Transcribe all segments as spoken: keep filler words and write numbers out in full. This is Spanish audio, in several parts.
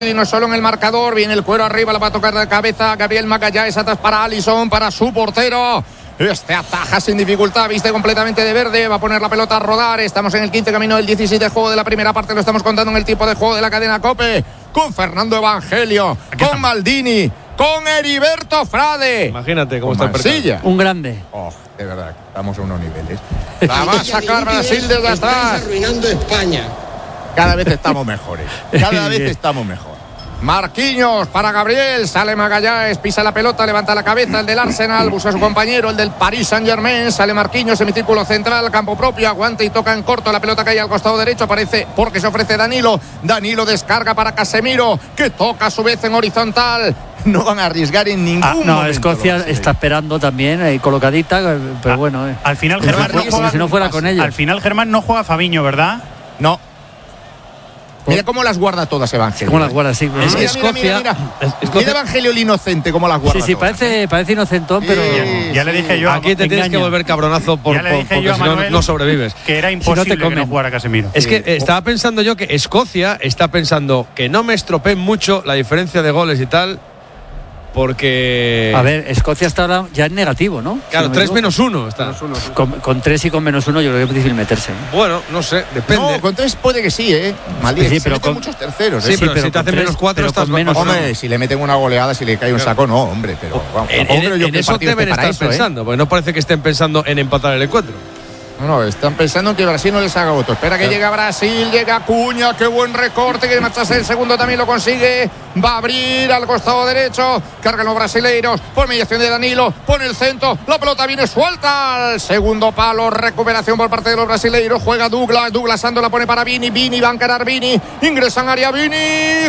Y no solo en el marcador, viene el cuero arriba, la va a tocar de cabeza Gabriel Magallanes, atrás para Alisson, para su portero. Este ataja sin dificultad, viste completamente de verde, va a poner la pelota a rodar. Estamos en el quince, camino del dieciséis de juego de la primera parte, lo estamos contando en el tiempo de juego de la cadena COPE, con Fernando Evangelio, con estamos. Maldini, con Heriberto Frade. Imagínate cómo está el Mansilla. Un grande. Oh, de verdad, estamos a unos niveles. La va a sacar Brasil desde atrás. Arruinando España. Cada vez estamos mejores. Cada vez estamos mejor. Marquinhos para Gabriel, sale Magallanes, pisa la pelota, levanta la cabeza el del Arsenal, busca a su compañero, el del Paris Saint-Germain, sale Marquinhos, semicírculo central, campo propio, aguanta y toca en corto, la pelota cae al costado derecho, aparece porque se ofrece Danilo, Danilo descarga para Casemiro, que toca a su vez en horizontal. No van a arriesgar en ningún ah, no, momento. Escocia está esperando también, eh, colocadita, pero ah, bueno. Eh. Al final, Germán, no juega, si no fuera con ella. Al final, Germán no juega Fabiño, ¿verdad? No. Mira cómo las guarda todas Evangelio. ¿Cómo las guarda? Sí. Es que Escocia. Mira, mira, mira. Escocia. Mira Evangelio el inocente, cómo las guarda. Sí, sí, todas. parece, parece inocentón, pero. Sí, ya, ya le dije yo. Aquí te engaña. tienes que volver cabronazo por, ya le dije por, yo porque a si no, no sobrevives. Que era imposible si no que no jugara Casemiro. Es que estaba pensando yo que Escocia está pensando que no me estropeen mucho la diferencia de goles y tal. Porque. A ver, Escocia está ahora ya en negativo, ¿no? Claro, si no tres menos uno está. Menos uno, sí. con, con tres y con menos uno yo creo que es difícil meterse. Bueno, no sé, depende. No, con tres puede que sí, ¿eh? Maldito, sí, pero con muchos terceros. Sí, ¿eh? pero, sí, pero si te hacen menos cuatro estás menos. Hombre, no. Si le meten una goleada, si le cae un saco, no, hombre. Pero vamos, en, en, yo en eso deben estar eso, pensando, ¿eh? Porque no parece que estén pensando en empatar el encuentro. No, están pensando en que Brasil no les haga voto. Espera que llega Brasil, llega Acuña, qué buen recorte, que marcharse el segundo también lo consigue. Va a abrir al costado derecho, cargan los brasileiros, por mediación de Danilo, pone el centro, la pelota viene suelta al segundo palo, recuperación por parte de los brasileiros, juega Douglas, Douglas Sando la pone para Vini, Vini va a encarar Vini, ingresa en área Vini,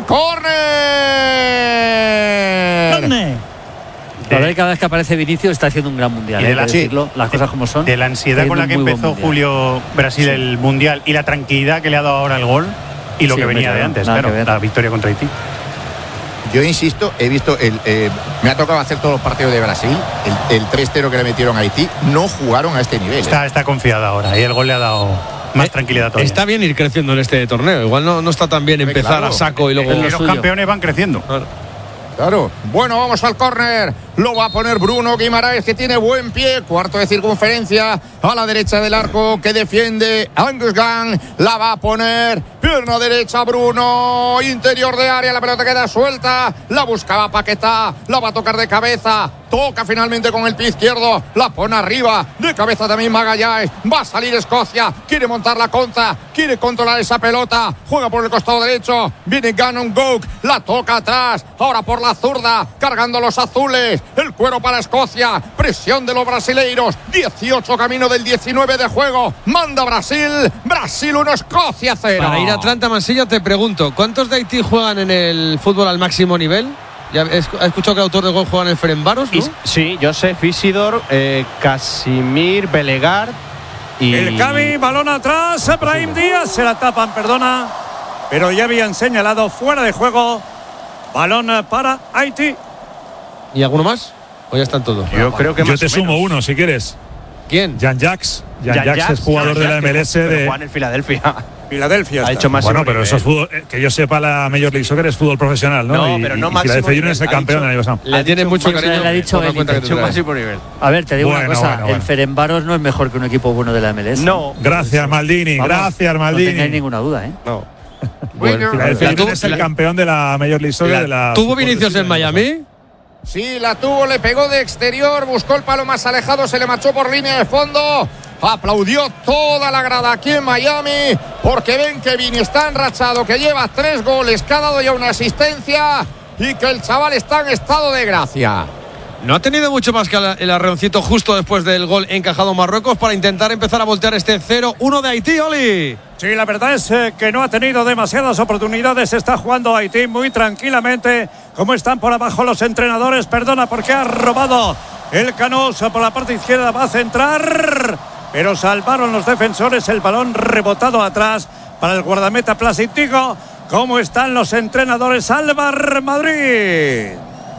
¡córner! ¡Córner! A ver, cada vez que aparece Vinicius está haciendo un gran mundial. Y de la, ¿eh? decirlo, las cosas como son. De la ansiedad con la que empezó Julio Brasil sí. el mundial y la tranquilidad que le ha dado ahora el gol y lo sí, que venía de antes, claro, la victoria contra Haití. Yo insisto, he visto, el, eh, me ha tocado hacer todos los partidos de Brasil, el, el tres cero que le metieron a Haití, no jugaron a este nivel. Está, eh. está confiada ahora y el gol le ha dado más eh, tranquilidad todavía. Está bien ir creciendo en este torneo, igual no, no está tan bien empezar claro. a saco y luego. Eh, los campeones van creciendo. Claro. Claro. Bueno, vamos al córner. Lo va a poner Bruno Guimaraes, que tiene buen pie. Cuarto de circunferencia a la derecha del arco, que defiende Angus Gunn. La va a poner pierna derecha Bruno. Interior de área, la pelota queda suelta. La buscaba Paquetá. La va a tocar de cabeza. Toca finalmente con el pie izquierdo. La pone arriba. De cabeza también Magallanes. Va a salir Escocia. Quiere montar la contra. Quiere controlar esa pelota. Juega por el costado derecho. Viene Gannon Gouk. La toca atrás. Ahora por la zurda. Cargando los azules. El cuero para Escocia. Presión de los brasileiros. dieciocho camino del diecinueve de juego. Manda Brasil. Brasil uno, Escocia cero. Para ir a Atlanta, Mansilla, te pregunto, ¿cuántos de Haití juegan en el fútbol al máximo nivel? ¿Ya has escuchado que el autor de gol juega en el Ferencváros, no? Sí, Josef Isidor, eh, Casimir, Belegar y... El Cavi, balón atrás, Brahim Díaz, se la tapan, perdona, pero ya habían señalado fuera de juego. Balón para Haití. ¿Y alguno más? ¿O ya están todos? Yo creo que Yo más te o sumo menos. uno, si quieres. ¿Quién? Jan-Jacques. Jan-Jacques Jan-Jacques es jugador Jan de la M L S pero de... Juega en el Filadelfia. Filadelfia ha hecho más. Bueno, pero eso es fútbol, que yo sepa, la Major League Soccer es fútbol profesional, ¿no? No, y, pero no y máximo Filadelfia Union es el campeón del año pasado. Le tiene mucho cariño. Le ha dicho él. Máximo nivel. A ver, te digo bueno, una cosa, bueno, bueno. el Ferencváros no es mejor que un equipo bueno de la M L S. No. Gracias, Maldini. Vamos, gracias, Maldini. No tengáis ninguna duda, ¿eh? No. Bueno, Filadelfia Union es el campeón de la Major League Soccer. La, de la ¿Tuvo Vinicius en Miami? Sí, la tuvo, le pegó de exterior, buscó el palo más alejado, se le marchó por línea de fondo. Aplaudió toda la grada aquí en Miami, porque ven que Vini está enrachado, que lleva tres goles, que ha dado ya una asistencia y que el chaval está en estado de gracia. No ha tenido mucho más que el arreoncito justo después del gol encajado Marruecos para intentar empezar a voltear este cero uno de Haití, Oli. Sí, la verdad es que no ha tenido demasiadas oportunidades. Está jugando Haití muy tranquilamente. Como están por abajo los entrenadores, perdona, porque ha robado el Canós por la parte izquierda, va a centrar, pero salvaron los defensores, el balón rebotado atrás para el guardameta Plasitigo. ¿Cómo están los entrenadores? Álvar Madrid.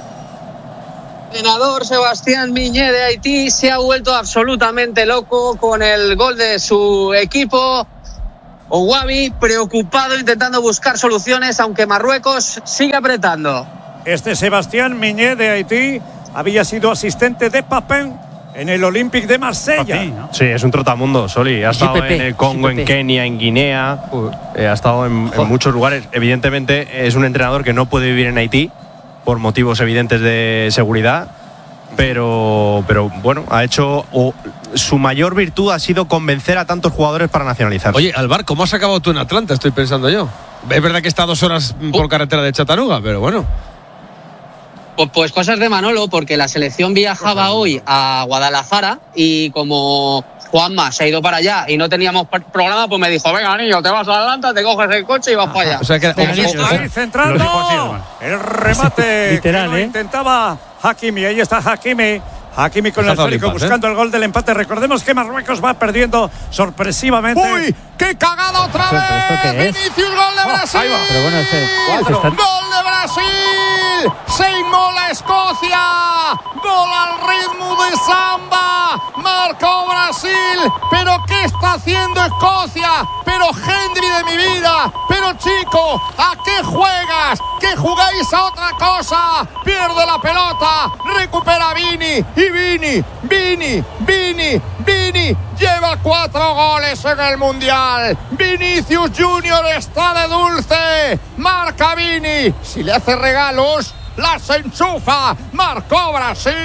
El entrenador Sebastián Miñé de Haití se ha vuelto absolutamente loco con el gol de su equipo. Ouabi preocupado intentando buscar soluciones, aunque Marruecos sigue apretando. Este Sebastián Migné de Haití había sido asistente de Papin en el Olympique de Marsella. Papi, ¿no? Sí, es un trotamundo, Soli. Ha estado G P P, en el Congo, G P P. en Kenia, en Guinea. eh, ha estado en, en muchos lugares. Evidentemente, es un entrenador que no puede vivir en Haití por motivos evidentes de seguridad. Pero, pero bueno, ha hecho. O, su mayor virtud ha sido convencer a tantos jugadores para nacionalizarse. Oye, Alvar, ¿cómo has acabado tú en Atlanta? Estoy pensando yo. Es verdad que está dos horas por carretera de Chattanooga, pero bueno. Pues, pues cosas de Manolo, porque la selección viajaba hoy a Guadalajara y como Juanma se ha ido para allá y no teníamos programa, pues me dijo, venga, niño, te vas a Atlanta, te coges el coche y vas para allá. O sea que Ahí está, ahí centrando. Lo dijo así, hermano. El remate. Literal, que lo ¿eh? intentaba Hakimi. Ahí está Hakimi. Hakimi con el Empezado esférico limpar, buscando el gol del empate. Recordemos que Marruecos va perdiendo sorpresivamente. ¡Uy! ¡Qué cagada otra ¿Pero esto vez! qué es? ¡Vinicius, gol de Brasil! ahí va. Pero bueno, ese, se están- ¡Gol de Brasil! ¡Se inmola Escocia! ¡Gol al ritmo de samba! ¡Marcó Brasil! ¿Pero qué está haciendo Escocia? ¡Pero Henry de mi vida! ¡Pero chico! ¿A qué juegas? ¿Que jugáis a otra cosa? Pierde la pelota, recupera Vini y Vini, Vini, Vini, Vini lleva cuatro goles en el Mundial. Vinicius Junior está de dulce, marca Vini, si le hace regalos las enchufa, marcó Brasil.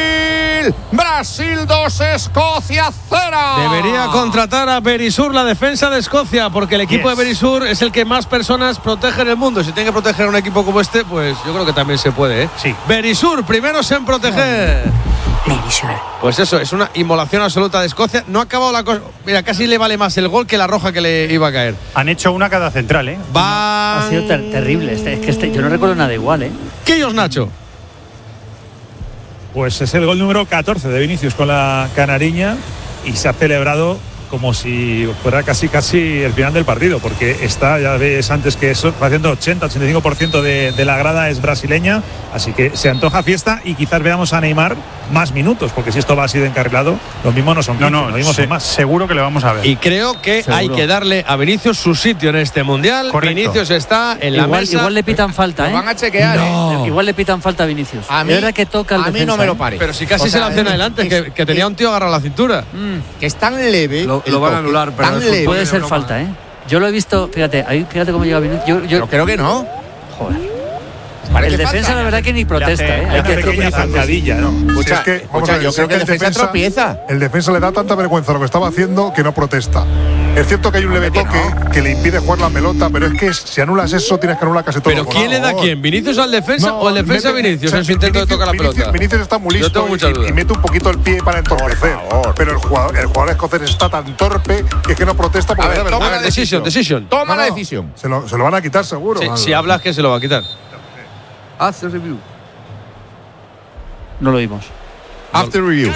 Brasil dos, Escocia cero. Debería contratar a Berisur, la defensa de Escocia, porque el equipo Yes. de Berisur es el que más personas protege en el mundo. Si tiene que proteger a un equipo como este, pues yo creo que también se puede, ¿eh? Sí. Berisur, primeros en proteger. Berisur. Pues eso, es una inmolación absoluta de Escocia. No ha acabado la cosa. Mira, casi le vale más el gol que la roja que le iba a caer. Han hecho una cada central, ¿eh? Va. ha sido ter- terrible. Este, es que este, yo no recuerdo nada igual, ¿eh? Quillos, Nacho. Pues es el gol número catorce de Vinicius con la canariña y se ha celebrado como si fuera casi casi el final del partido, porque está, ya ves antes que eso, está haciendo ochenta, ochenta y cinco por ciento de, de la grada es brasileña, así que se antoja fiesta y quizás veamos a Neymar más minutos, porque si esto va así de encarrilado, lo mismo no son No, quince, no, lo mismo se- son más. seguro que le vamos a ver. Y creo que Seguro. hay que darle a Vinicius su sitio en este mundial. Correcto. Vinicius está en la Igual, mesa. igual le pitan falta, Lo ¿eh? van a chequear, ¿eh? Igual le pitan falta a Vinicius. A mí, Es verdad que toca el a mí defensa, no me lo ¿eh? parece. Pero si casi O se sea, la hacen es- adelante, es- que, que tenía un tío agarrado a la cintura. que es tan leve. Lo- el lo van a toque, anular, pero tan el fútbol leve. Puede ser falta, ¿eh? Yo lo he visto, fíjate, ahí, fíjate cómo llega Vinicius. Yo, yo, Pero creo que no. joder. Parece El defensa, falta. la verdad, que ni protesta, hace- ¿eh? le Hay hace que pequeña decirlo. zancadilla, ¿no? Escucha, Si es que, vamos escucha, a ver, yo si creo es que el defensa tropieza. El defensa le da tanta vergüenza lo que estaba haciendo que no protesta. Es cierto que hay un leve Hombre, que toque no. que le impide jugar la pelota, pero es que si anulas eso tienes que anular casi todo. ¿Pero quién le da a quién? ¿Vinicius al defensa No, o el defensa a mete- Vinicius o sea, en su intento de Vinicius- tocar la Vinicius- pelota? Vinicius está muy Yo listo tengo muchas y, dudas. y mete un poquito el pie para entorpecer. Pero el jugador, el jugador escocés está tan torpe que es que no protesta A porque ver, le da toma A vergüenza. ver, decision, decision. Toma No, la no. decisión. Se lo, se lo van a quitar seguro. Sí, Aldo. si hablas, que se lo va a quitar. Haz el review. No lo vimos. After review.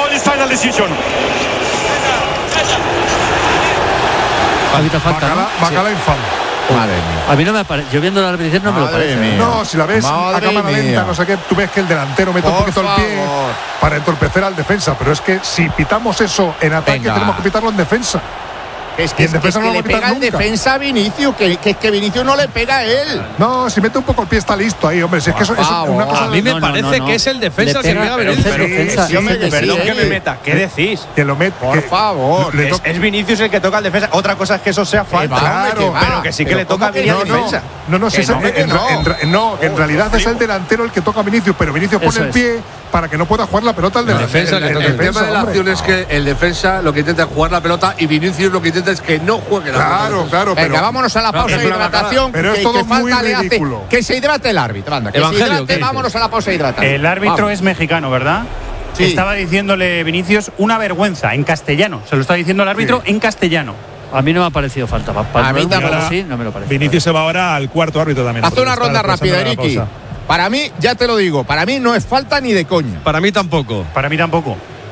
Ahorita falta, ¿no? Bacala, bacala infame. Madre mía. A mí no me parece. Yo viendo la repetición no me lo Madre parece. mía. No, si la ves a Madre cámara mía. lenta, no sé qué, tú ves que el delantero mete un Por poquito el pie favor. para entorpecer al defensa. Pero es que si pitamos eso en ataque, Venga. tenemos que pitarlo en defensa. Es Y que, en es que, defensa es no que lo le va a quitar pega el nunca. defensa a Vinicius, que, que es que Vinicius no le pega a él. No, si mete un poco el pie está listo ahí, hombre. Si es que eso, eso es favor. una cosa A mí me No, no, parece no, no. que es el defensa Le el que pega, pega a pero Vinicius. es el defensa. Sí, hombre, sí, que sí, Perdón sí, que eh. me meta. ¿Qué decís? que lo mete. Por que favor. le Es, toca- es Vinicius el que toca al defensa. Otra cosa es que eso sea falta. va, hombre, que va. pero que sí que Pero le toca a ¿cómo que Vini no, al no? defensa. No, no, si Que es no, el- que en, no. en- en- no, que en Oh, realidad yo es el flipo. delantero el que toca a Vinicius, pero Vinicius Eso pone el es. pie para que no pueda jugar la pelota al El delantero. defensa que toca El tema defensa, de la hombre. acción es que el defensa lo que intenta es jugar la pelota y Vinicius lo que intenta es que no juegue la pelota. Claro, claro, Venga, pero vámonos a la pausa es de una hidratación. pero es que, todo que muy falta le hace. ridículo. Que se hidrate el árbitro, anda. Que Evangelio, se ¿qué hidrate, dices? vámonos a la pausa de hidratación. El árbitro Vamos. es mexicano, ¿verdad? Sí. Estaba diciéndole Vinicius una vergüenza en castellano. Se lo está diciendo el árbitro en castellano. A mí no me ha parecido falta. Pa- pa- A mí no, tampoco. no, sí, no me lo parece. Vinicius se va ahora al cuarto árbitro también. Haz porque una está ronda pasando rápida, la Ricky. Para mí, ya te lo digo, para mí no es falta ni de coña. Para mí tampoco. Para mí tampoco.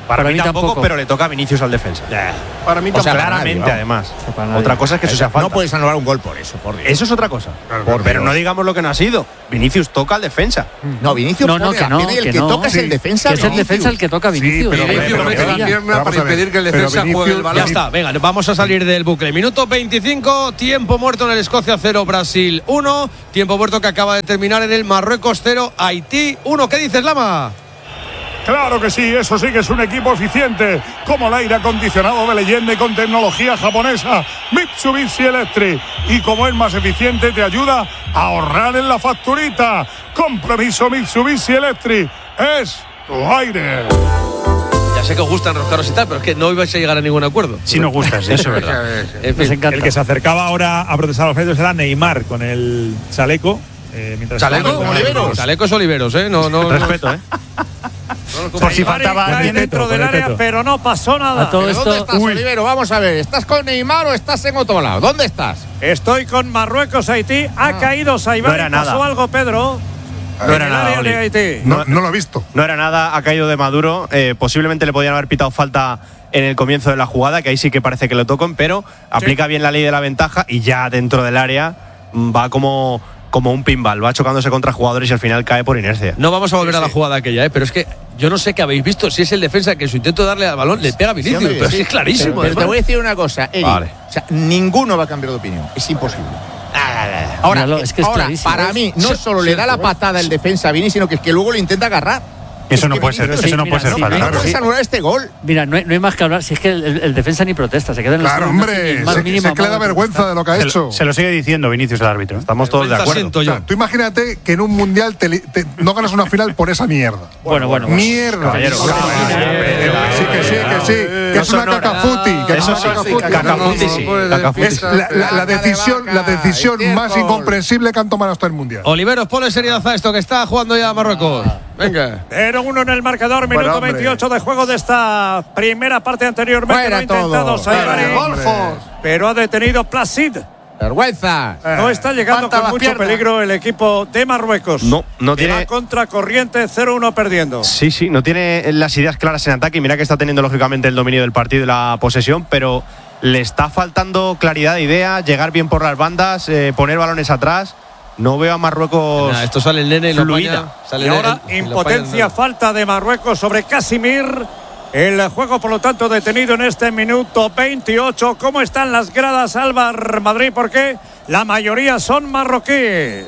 Para, para mí, mí tampoco, tampoco, pero le toca a Vinicius al defensa. Yeah. Para mí o sea, claramente, nadie, además. Nadie. Otra cosa es que eso sea falta. No puedes anular un gol por eso, por Dios. Eso es otra cosa. Claro, Por- pero Dios. no digamos lo que no ha sido. Vinicius toca al defensa. No, Vinicius No, no, pone que la no, pierna y el que que no. toca es Sí, el defensa. Que es el Vinicius. defensa el que toca a Vinicius. pero- Vinicius pero- mete pero- la pero- pierna vamos para a ver, impedir que el pero defensa juegue el Vinicius- balón. Ya está, venga, vamos a salir del bucle. Minuto veinticinco, tiempo muerto en el Escocia cero, Brasil uno. Tiempo muerto que acaba de terminar en el Marruecos cero, Haití uno. ¿Qué dices, Lama? Claro que sí, eso sí que es un equipo eficiente, como el aire acondicionado de leyenda y con tecnología japonesa Mitsubishi Electric. Y como es más eficiente, te ayuda a ahorrar en la facturita. Compromiso Mitsubishi Electric es tu aire. Ya sé que os gustan enroscaros y tal, pero es que no ibais a llegar a ningún acuerdo. Si nos gusta, sí, eso es verdad. En Nos fin. encanta. El que se acercaba ahora a protestar a los medios era Neymar con el chaleco. Eh, mientras ¿Chaleco? estaba- Oliveros. Chalecos Oliveros, ¿eh? No, no, no. Respeto, ¿eh? Por si faltaba Cae alguien dentro del con el área, teto. pero no pasó nada. A todo ¿Pero dónde esto, estás, Olivero? Vamos a ver. ¿Estás con Neymar o estás en otro lado? ¿Dónde estás? Estoy con Marruecos, Haití. Ha caído Saibari. No era nada. ¿Pasó algo, Pedro? No En era el nada, área Oli. de Haití. No, no lo he visto. No era nada, ha caído de Maduro. Eh, posiblemente le podían haber pitado falta en el comienzo de la jugada, que ahí sí que parece que lo tocan, pero aplica bien la ley de la ventaja y ya dentro del área mm, va como, como un pinball, va chocándose contra jugadores y al final cae por inercia. No vamos a volver a la jugada aquella, ¿eh? Pero es que yo no sé qué habéis visto. Si es el defensa que en su intento de darle al balón le pega a Vinicius, hombre, pero sí. es clarísimo. Pero, pero te además. voy a decir una cosa, Eri. Vale. O sea, ninguno va a cambiar de opinión. Es imposible. Ahora, Míralo, es que es ahora clarísimo. para mí, no solo le da la patada el defensa a Vini, sino que es que luego lo intenta agarrar. Eso Es no que puede ser, Vinicius- eso no puede ser sí, falta. No Claro, puedes sí. anular este gol. Mira, no hay, no hay más que hablar. Si es que el, el- el defensa ni protesta, se queda en el Claro, suelo, no tiene hombre. ni más Se, mínimo se que le da modo de vergüenza de lo que ha Se, hecho. lo- se lo sigue diciendo Vinicius el árbitro. Estamos todos de Vergüenza acuerdo. siento O yo. sea, tú imagínate que en un mundial te, li- te- no ganas una final por esa mierda. Bueno, bueno, bueno. Mierda. Caballero. Sí, sí, que sí, que sí. Que No es una son horas. cacafuti. Que es Eso una sí, cacafuti. cacafuti sí. Cacafuti Es sí. la, la- la decisión, la decisión más incomprensible que han tomado hasta el mundial. Oliveros, ponle seriedad a esto que está jugando ya Marruecos. Venga. cero uno en el marcador, minuto Bueno, hombre. veintiocho de juego de esta primera parte anteriormente. Fuera lo ha intentado todo. Saibari, Fuera, hombre. pero ha detenido Placid. Vergüenza. No está llegando Levanta con las mucho piernas. peligro el equipo de Marruecos. No, no Que va tiene. contra corriente, cero uno perdiendo. Sí, sí, no tiene las ideas claras en ataque y mira que está teniendo lógicamente el dominio del partido y la posesión, pero le está faltando claridad de idea, llegar bien por las bandas, eh, poner balones atrás. No veo a Marruecos. Nah, esto sale el nene y lo Fluida. apaña, sale Y el- ahora el- lo impotencia, apaña. falta de Marruecos sobre Casimir. El juego, por lo tanto, detenido en este minuto veintiocho. ¿Cómo están las gradas, Álvar Madrid? Porque la mayoría son marroquíes.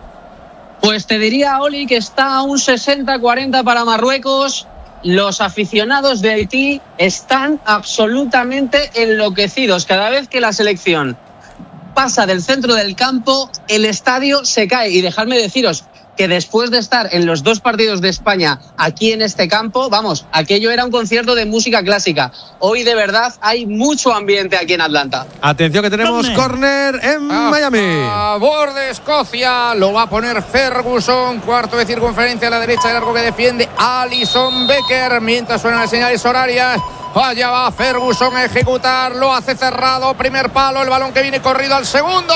Pues te diría, Oli, que está un sesenta cuarenta para Marruecos. Los aficionados de Haití están absolutamente enloquecidos. Cada vez que la selección pasa del centro del campo, el estadio se cae. Y dejadme deciros que después de estar en los dos partidos de España aquí en este campo, vamos, aquello era un concierto de música clásica. Hoy de verdad hay mucho ambiente aquí en Atlanta. Atención que tenemos córner en A Miami. favor de Escocia, lo va a poner Ferguson, cuarto de circunferencia a la derecha del arco que defiende Alison Becker, mientras suenan las señales horarias. Allá va Ferguson a ejecutar, lo hace cerrado, primer palo, el balón que viene corrido al segundo.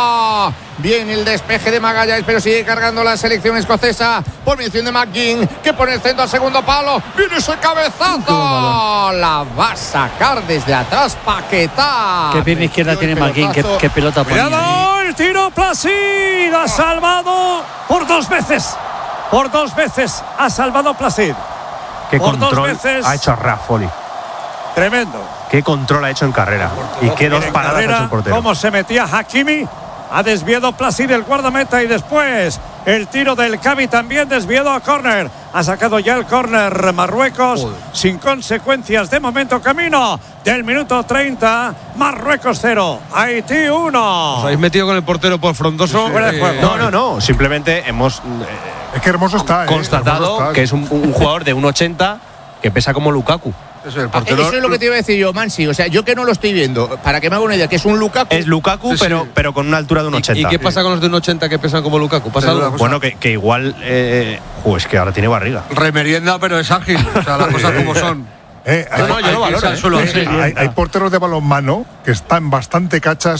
Viene el despeje de Magalhães, pero sigue cargando la selección escocesa por mención de McGinn, que pone el centro al segundo palo. Viene ese cabezazo, la va a sacar desde atrás Paquetá. Qué pierna izquierda tiene McGinn, qué, qué pelota ponía. ¡Cuidado! El tiro Placid ha salvado por dos veces. Por dos veces ha salvado Placid. Qué por dos control veces. ha hecho Raffoli. Tremendo. Qué control ha hecho en carrera. Y qué dos En paradas ha carrera, hecho el portero. cómo se metía Hakimi. Ha desviado Placid el guardameta y después el tiro del Cavi también desviado a córner. Ha sacado ya el córner Marruecos. Joder. Sin consecuencias de momento, camino del minuto treinta. Marruecos cero, Haití uno. Os habéis metido con el portero por frondoso. Fuera de juego. No, no, no. Simplemente hemos eh, Es que hermoso está, ¿eh? constatado Hermoso está. que es un, un jugador de uno ochenta que pesa como Lukaku. Eso, el Ah, portero, eso es lo que te iba a decir yo, Mansi. O sea, yo que no lo estoy viendo, para que me haga una idea, que es un Lukaku. Es Lukaku, Sí, sí. pero, pero con una altura de un ¿Y, ochenta. y qué pasa con los de un ochenta que pesan como Lukaku? ¿Pasa Te algo? digo una Bueno, que, que igual. Eh, jo, es que ahora tiene barriga. remerienda, pero es ágil. O sea, las cosas como son. Eh, hay, No, no, yo Hay lo que irse valoro. al suelo ¿eh? así. hay- hay porteros de balonmano que están bastante cachas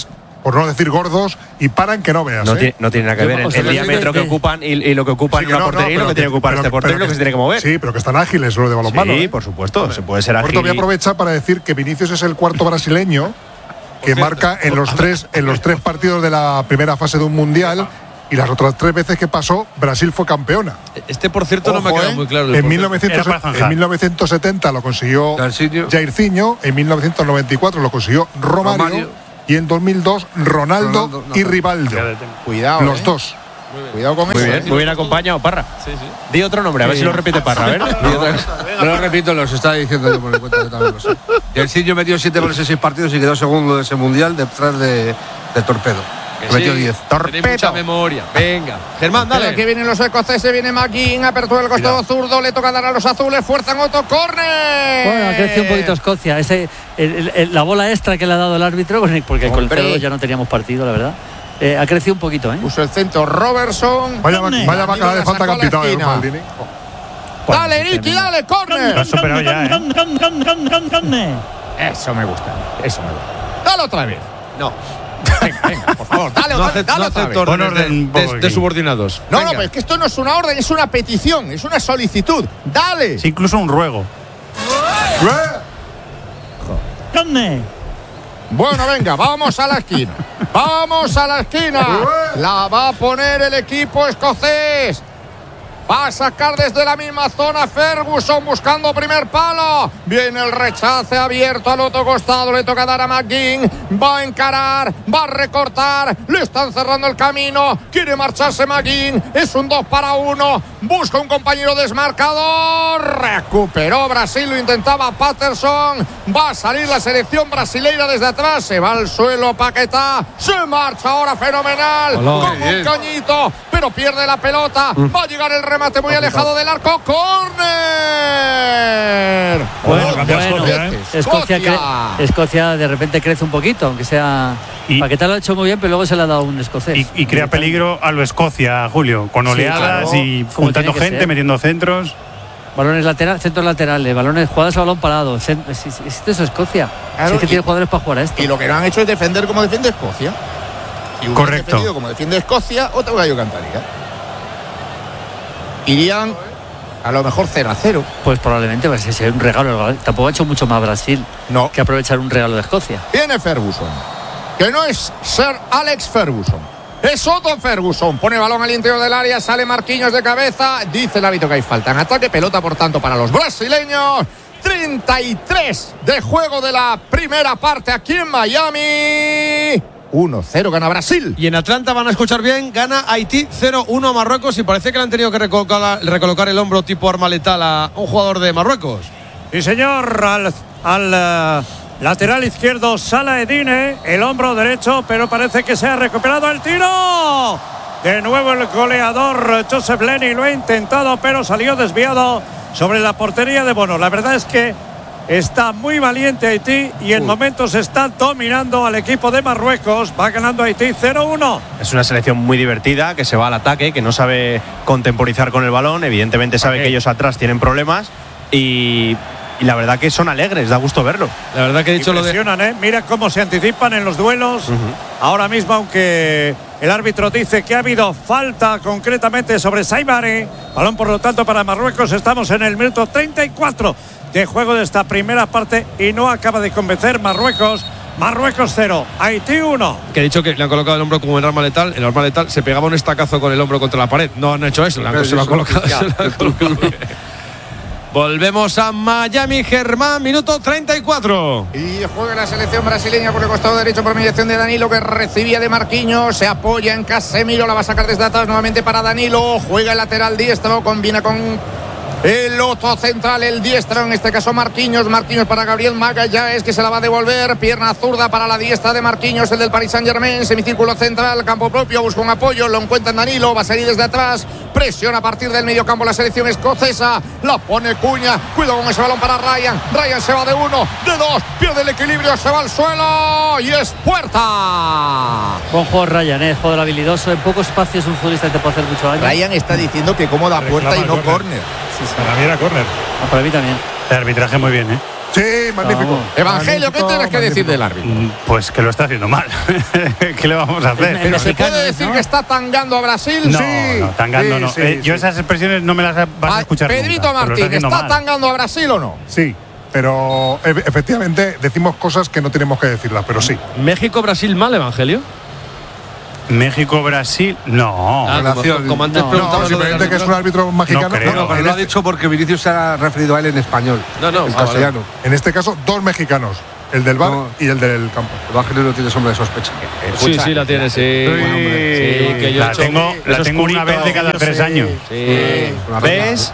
por no decir gordos, y paran que no veas. No, ¿eh? tiene, no tiene nada que ver el, el diámetro que ocupan y, y lo que ocupan Sí, en una no, portería no, y lo que tiene que ocupar pero- este portero y lo que se tiene que mover. Sí, pero que están ágiles lo de balonmano. Sí, ¿eh? por supuesto, se puede ser Por ágil. cierto, voy a y- aprovechar para decir que Vinicius es el cuarto brasileño que marca en los tres en los tres partidos de la primera fase de un mundial, y las otras tres veces que pasó Brasil fue campeona. Este, por cierto, no me ha Ojo, quedado ¿eh? muy claro. el En, portero. mil novecientos, Era para zanjar. en mil novecientos setenta lo consiguió Jairzinho. Jairzinho, en mil novecientos noventa y cuatro lo consiguió Romario, Romario. y en dos mil dos Ronaldo, Ronaldo, no, y no. Rivaldo. Cuidado. Los ¿eh? dos. Cuidado con Muy eso. bien, ¿eh? muy bien acompañado, Parra. Sí, sí. Di otro nombre, a ver si lo repite Parra, a ver. Di otra vez. No lo repito, los estaba diciendo yo por mi cuenta, yo también lo sé. Y el Sillo metió siete goles en seis partidos y quedó segundo de ese mundial detrás de, de Torpedo. Que Que metió sí, diez. tenéis mucha memoria. Venga. Germán, Dale. dale. Aquí vienen los escoceses, viene McGinn, apertura el costado zurdo, le toca dar a los azules, fuerza en Otto, córner. Bueno, ha crecido un poquito Escocia. Ese, el- el- el- la bola extra que le ha dado el árbitro, porque con el Hombre. cero dos ya no teníamos partido, la verdad. Eh, ha crecido un poquito, ¿eh? Puso el centro Robertson. Vaya, vaya bacala de falta que han pitado, ¿eh, Maldini? Dale, Ricky, dale, Lo córner. han superado ya, ¿eh? Eso me gusta, eso me gusta. Dale otra vez. No. Venga, venga, por favor, dale No, otra vez. acep- no Dale otra acepto vez. Pon órdenes orden un de, poco de- de aquí. subordinados. No, no, Venga. pero es que esto no es una orden, es una petición, es una solicitud. Dale. Sí, incluso un ruego. Bueno, venga, vamos a la esquina. Vamos a la esquina. La va a poner el equipo escocés. Va a sacar desde la misma zona Ferguson buscando primer palo. Viene el rechace abierto al otro costado. Le toca dar a McGinn. Va a encarar. Va a recortar. Le están cerrando el camino. Quiere marcharse McGinn. Es un dos para uno. Busca un compañero desmarcador. Recuperó Brasil. Lo intentaba Patterson. Va a salir la selección brasileira desde atrás. Se va al suelo Paquetá. Se marcha ahora fenomenal. Hola. Como un cañito. Pero pierde la pelota. Va a llegar el remate muy alejado del arco. ¡Córner! Bueno, cambió Bueno, Escocia, ¿eh? Escocia, cre- Escocia de repente crece un poquito, aunque sea. Y- Paquetá lo ha hecho muy bien, pero luego se le ha dado un escocés. Y, y crea peligro a lo Escocia, Julio, con Sí, oleadas claro. y Como juntando tiene que gente, ser. metiendo centros. Balones laterales, centros laterales, balones, jugadas a balón parado. Cent- es- es- Esto es Escocia. Claro, Sí que y- tiene jugadores para jugar a esto. Y lo que no han hecho es defender como defiende Escocia. Si hubieran Correcto. defendido como defiende Escocia, otro gallo cantaría. Irían a lo mejor cero a cero. Pues probablemente va a ser un regalo. Tampoco ha hecho mucho más Brasil No. que aprovechar un regalo de Escocia. Viene Ferguson, que no es Sir Alex Ferguson, es Otto Ferguson. Pone balón al interior del área, sale Marquinhos de cabeza. Dice el árbitro que hay falta en ataque, pelota por tanto para los brasileños. treinta y tres de juego de la primera parte aquí en Miami. uno cero gana Brasil. Y en Atlanta van a escuchar bien, gana Haití cero uno a Marruecos y parece que le han tenido que recolocar, recolocar el hombro tipo arma letal a un jugador de Marruecos. Sí, señor, al, al eh, lateral izquierdo Salah Edine, el hombro derecho, pero parece que se ha recuperado el tiro. De nuevo el goleador Joseph Lenny lo ha intentado, pero salió desviado sobre la portería de Bono. La verdad es que está muy valiente Haití y en Uy. momentos está dominando al equipo de Marruecos. Va ganando Haití cero uno. Es una selección muy divertida, que se va al ataque, que no sabe contemporizar con el balón. Evidentemente sabe que ellos atrás tienen problemas y, y la verdad que son alegres, da gusto verlo. La verdad que he dicho lo de. Impresionan, ¿eh? Mira cómo se anticipan en los duelos. Ahora mismo, aunque el árbitro dice que ha habido falta concretamente sobre Saibari, balón por lo tanto para Marruecos. Estamos en el minuto treinta y cuatro de juego de esta primera parte y no acaba de convencer Marruecos. Marruecos cero, Haití uno. Que he dicho que le han colocado el hombro como el arma letal. El arma letal se pegaba un estacazo con el hombro contra la pared. No han hecho eso, le han- se lo han colocado. se lo han colocado. Volvemos a Miami, Germán, minuto treinta y cuatro. Y juega la selección brasileña por el costado derecho por mediación de Danilo, que recibía de Marquinhos. Se apoya en Casemiro, la va a sacar desde atrás nuevamente para Danilo. Juega el lateral diestro, combina con el otro central, el diestro, en este caso Marquinhos. Marquinhos para Gabriel Magallanes, que se la va a devolver. Pierna zurda para la diestra de Marquinhos, el del Paris Saint-Germain. Semicírculo central, campo propio, busca un apoyo, lo encuentra en Danilo, va a salir desde atrás. Presiona a partir del medio campo la selección escocesa. La pone Cuña, cuidado con ese balón para Ryan. Ryan se va de uno, de dos, pierde el equilibrio, se va al suelo y es puerta. Buen juego Ryan, ¿eh? Jugador habilidoso. En poco espacio es un futbolista que te puede hacer mucho daño. Ryan está diciendo que cómo da puerta y no córner. Sí, sí. Para mí era córner. Ah, para mí también. El arbitraje muy bien, ¿eh? Sí, magnífico. Vamos. Evangelio, ¿qué tienes que decir del árbitro? Pues que lo está haciendo mal. ¿Qué le vamos a hacer? Pero se puede decir, ¿no?, que está tangando a Brasil. No, sí, no, tangando sí, no. Sí, eh, sí. Yo esas expresiones no me las vas a escuchar Pedrito nunca, Martín, está, ¿está mal. tangando a Brasil o no? Sí, pero e- efectivamente decimos cosas que no tenemos que decirlas, pero sí. ¿México-Brasil mal, Evangelio? México-Brasil, no. Ah, como, como antes no, preguntaba. no, simplemente que es un árbitro mexicano. No creo. No, no, pero lo ha dicho porque Vinicius se ha referido a él en español. No, no, en ah, castellano. En este caso, dos mexicanos. El del bar No. y el del campo. Evangelio no tiene sombra de sospecha. Sí, sí, la tiene, sí. Buen hombre. Sí, que yo la he hecho tengo, la esos tengo una curitos. vez de cada tres años. Sí. Una ¿Ves?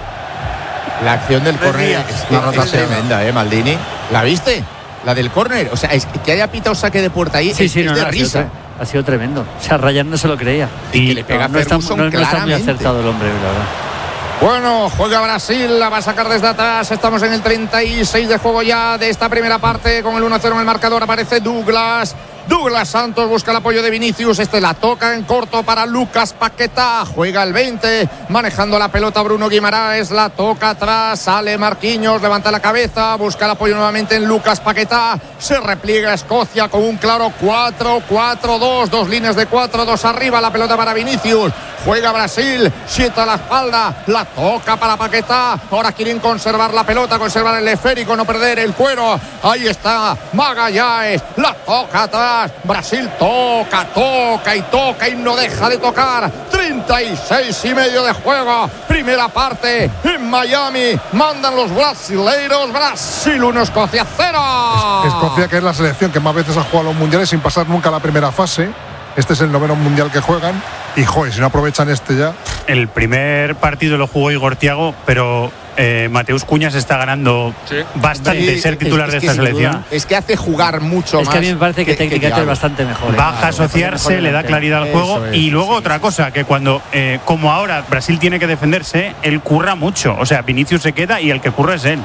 La acción del córner es, Una es rotación. tremenda, ¿eh, Maldini? ¿La viste? La del córner. O sea, es que haya pitado saque de puerta ahí Sí, es, sí, es no, de no, ha sido risa. tre- Ha sido tremendo. O sea, Ryan no se lo creía. Y que le pega no, no, está, Ferguson no, no está muy claramente. acertado el hombre, la verdad. Bueno, juega Brasil, la va a sacar desde atrás. Estamos en el treinta y seis de juego ya de esta primera parte. Con el uno cero en el marcador aparece Douglas. Douglas Santos busca el apoyo de Vinicius. Este la toca en corto para Lucas Paquetá. Juega el veinte, manejando la pelota Bruno Guimaraes. La toca atrás, sale Marquinhos, levanta la cabeza, busca el apoyo nuevamente en Lucas Paquetá. Se repliega Escocia con un claro cuatro cuatro dos. Dos líneas de cuatro, dos arriba. La pelota para Vinicius. Juega Brasil, sienta la espalda, la toca para Paquetá. Ahora quieren conservar la pelota, conservar el esférico, no perder el cuero. Ahí está Magallanes, la toca atrás. Brasil toca, toca y toca y no deja de tocar. treinta y seis y medio de juego. Primera parte en Miami. Mandan los brasileiros. Brasil uno, Escocia cero. Escocia, que es la selección que más veces ha jugado a los mundiales sin pasar nunca la primera fase. Este es el noveno mundial que juegan. Y joder, si no aprovechan este ya. El primer partido lo jugó Igor Thiago, pero eh, Mateus Cunha se está ganando Sí. bastante Sí, ser titular es- de es esta que sin selección. duda, es que hace jugar mucho Es más. que a mí me parece que, técnicamente es Thiago. bastante mejor. ¿eh? Baja a Claro, asociarse, mejor le da delantero. claridad al juego. Eso es, y luego sí. otra cosa, que cuando, eh, como ahora Brasil tiene que defenderse, él curra mucho. O sea, Vinicius se queda y el que curra es él.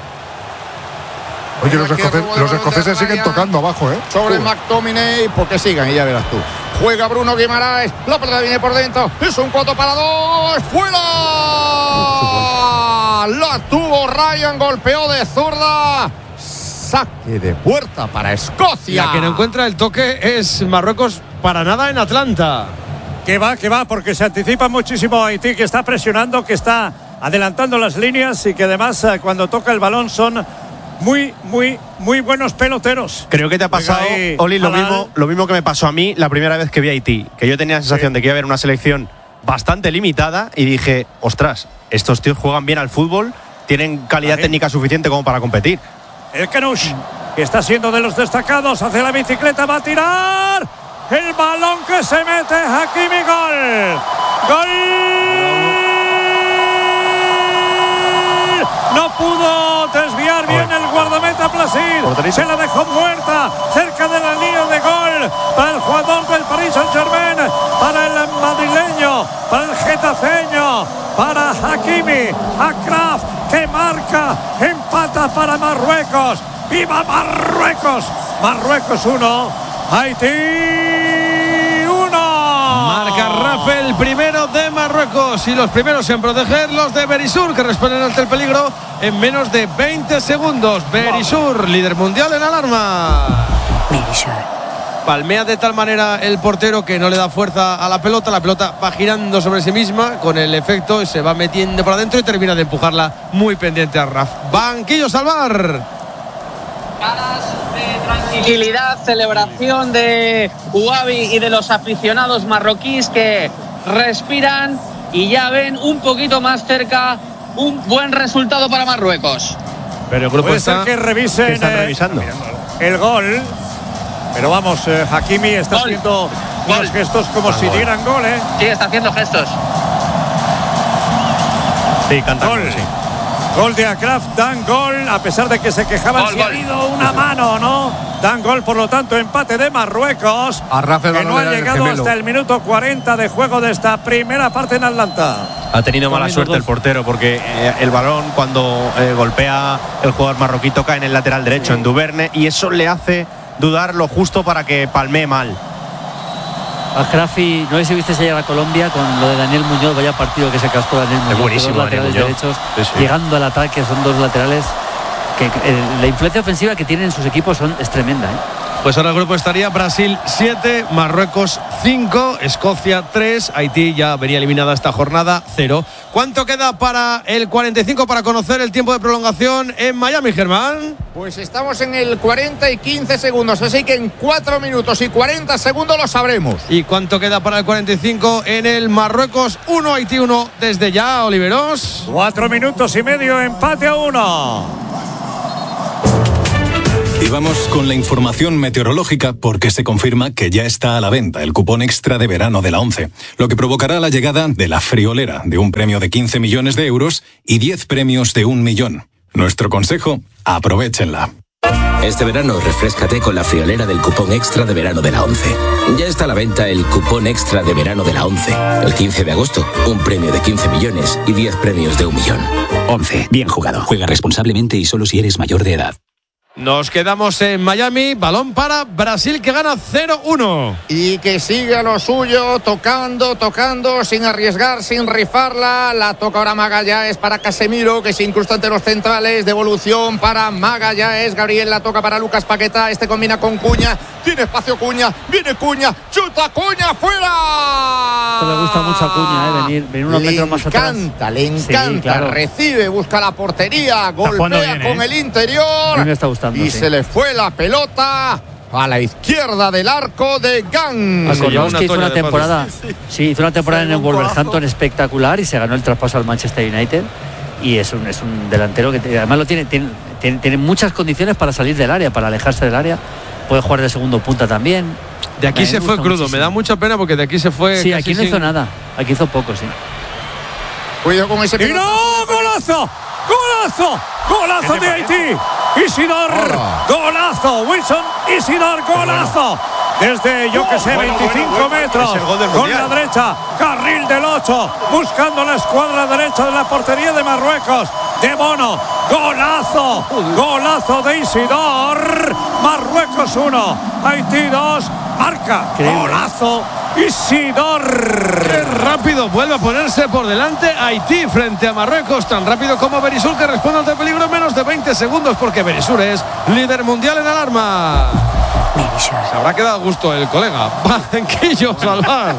Oye, los, Aquí escoce- robo de los balón de escoceses siguen Ryan. tocando abajo, ¿eh? Sobre Uh. McTominay, porque sigan y ya verás tú. Juega Bruno Guimaraes, la pelota viene por dentro, es un cuatro para dos, ¡fuera! La tuvo Ryan, golpeó de zurda, saque de puerta para Escocia. La que no encuentra el toque es Marruecos para nada en Atlanta. Que va, que va, porque se anticipa muchísimo Haití, que está presionando, que está adelantando las líneas y que además eh, cuando toca el balón son muy, muy, muy buenos peloteros. Creo que te ha pasado, Juega ahí Oli, lo Halal. mismo, lo mismo que me pasó a mí la primera vez que vi a Haití, que yo tenía la sensación de que iba a haber una selección bastante limitada y dije, ostras, estos tíos juegan bien al fútbol, tienen calidad Ahí. técnica suficiente como para competir. El Canush, que está siendo de los destacados, hace la bicicleta, va a tirar. El balón que se mete, Hakimi, gol. Gol. No pudo desviar bien el guardameta Placid. Se la dejó muerta cerca de la línea de gol para el jugador del Paris Saint-Germain, para el madrileño, para el getafeño, para Hakimi, Akraf, que marca, empata para Marruecos. ¡Viva Marruecos! Marruecos uno, Haití uno. Marca Rafael, primero de Marruecos, y los primeros en proteger los de Berisur, que responden ante el peligro en menos de veinte segundos. Berisur, líder mundial en alarma. Palmea de tal manera el portero que no le da fuerza a la pelota. La pelota va girando sobre sí misma con el efecto y se va metiendo por adentro y termina de empujarla muy pendiente a Raf. Banquillo salvar. Tranquilidad, celebración de Uabi y de los aficionados marroquíes que respiran y ya ven un poquito más cerca un buen resultado para Marruecos. Pero el grupo Puede está, ser que revisen ¿Qué están eh, revisando? el gol. Pero vamos, eh, Hakimi está Gol. haciendo Gol. unos gestos como si gol. dieran gol, ¿eh? Sí, está haciendo gestos. Sí, canta. Gol. Sí. Gol de Akraf, dan gol, a pesar de que se quejaban Gol, si ha gol. habido una mano, ¿no? Dan gol, por lo tanto, empate de Marruecos, A Rafa el que balón no ha le da el llegado gemelo. hasta el minuto cuarenta de juego de esta primera parte en Atlanta. Ha tenido mala Comiendo suerte dos. el portero porque eh, el balón cuando eh, golpea el jugador marroquí toca en el lateral derecho, en Duverne, y eso le hace dudar lo justo para que palmee mal. Akrafi, no sé si viste ayer a Colombia con lo de Daniel Muñoz, vaya partido que se cascó Daniel Muñoz. buenísimo, Dos laterales Daniel Muñoz. derechos, Sí, sí. llegando al ataque, son dos laterales que eh, la influencia ofensiva que tienen sus equipos son, es tremenda, ¿eh? Pues ahora el grupo estaría Brasil siete, Marruecos cinco, Escocia tres, Haití ya vería eliminada esta jornada cero. ¿Cuánto queda para el cuarenta y cinco para conocer el tiempo de prolongación en Miami, Germán? Pues estamos en el cuarenta y quince segundos, así que en cuatro minutos y cuarenta segundos lo sabremos. ¿Y cuánto queda para el cuarenta y cinco en el Marruecos uno, Haití uno desde ya, Oliveros? Cuatro minutos y medio, empate a uno. Y vamos con la información meteorológica porque se confirma que ya está a la venta el cupón extra de verano de la ONCE, lo que provocará la llegada de la friolera de un premio de quince millones de euros y diez premios de un millón. Nuestro consejo, aprovéchenla. Este verano refréscate con la friolera del cupón extra de verano de la ONCE. Ya está a la venta el cupón extra de verano de la ONCE. El quince de agosto, un premio de quince millones y diez premios de un millón. ONCE, bien jugado. Juega responsablemente y solo si eres mayor de edad. Nos quedamos en Miami, balón para Brasil que gana cero uno. Y que sigue a lo suyo, tocando, tocando, sin arriesgar, sin rifarla. La toca ahora Magallanes para Casemiro, que se incrusta ante los centrales. Devolución para Magallanes. Gabriel la toca para Lucas Paquetá. Este combina con Cuña. Tiene espacio Cuña. Viene Cuña. Chuta Cuña fuera. Esto le gusta mucho a Cuña, ¿eh? venir, venir unos le metros más atrás. Le encanta, le encanta. Sí, claro. Recibe, busca la portería. Golpea bien, con ¿eh? el interior. A mí me está gustando. Y sí. se le fue la pelota a la izquierda del arco de Gang. Acordaos que hizo una temporada, sí, sí. sí, hizo una temporada en el Wolverhampton espectacular y se ganó el traspaso al Manchester United. Y es un, es un delantero que además lo tiene, tiene, tiene, tiene muchas condiciones para salir del área, para alejarse del área. Puede jugar de segundo punta también. De aquí se fue crudo, muchísimo. Me da mucha pena porque de aquí se fue. Sí, aquí no sin... hizo nada, aquí hizo poco, sí. Cuidado con ese. ¡Y no! ¡Golazo! ¡Golazo! ¡Golazo de Haití! Isidor, Hola. golazo, Wilson, Isidor, golazo. Desde, yo que sé, bueno, veinticinco bueno, bueno. metros, Es el gol del con mundial. la derecha, carril del ocho, buscando la escuadra derecha de la portería de Marruecos. De Bono, golazo, golazo de Isidor. Marruecos uno, Haití dos, marca, golazo, Isidor. Qué rápido vuelve a ponerse por delante Haití frente a Marruecos, tan rápido como Berisur, que responde ante peligro en menos de veinte segundos, porque Berisur es líder mundial en alarma. Se habrá quedado a gusto el colega. Banquillo, Salvar.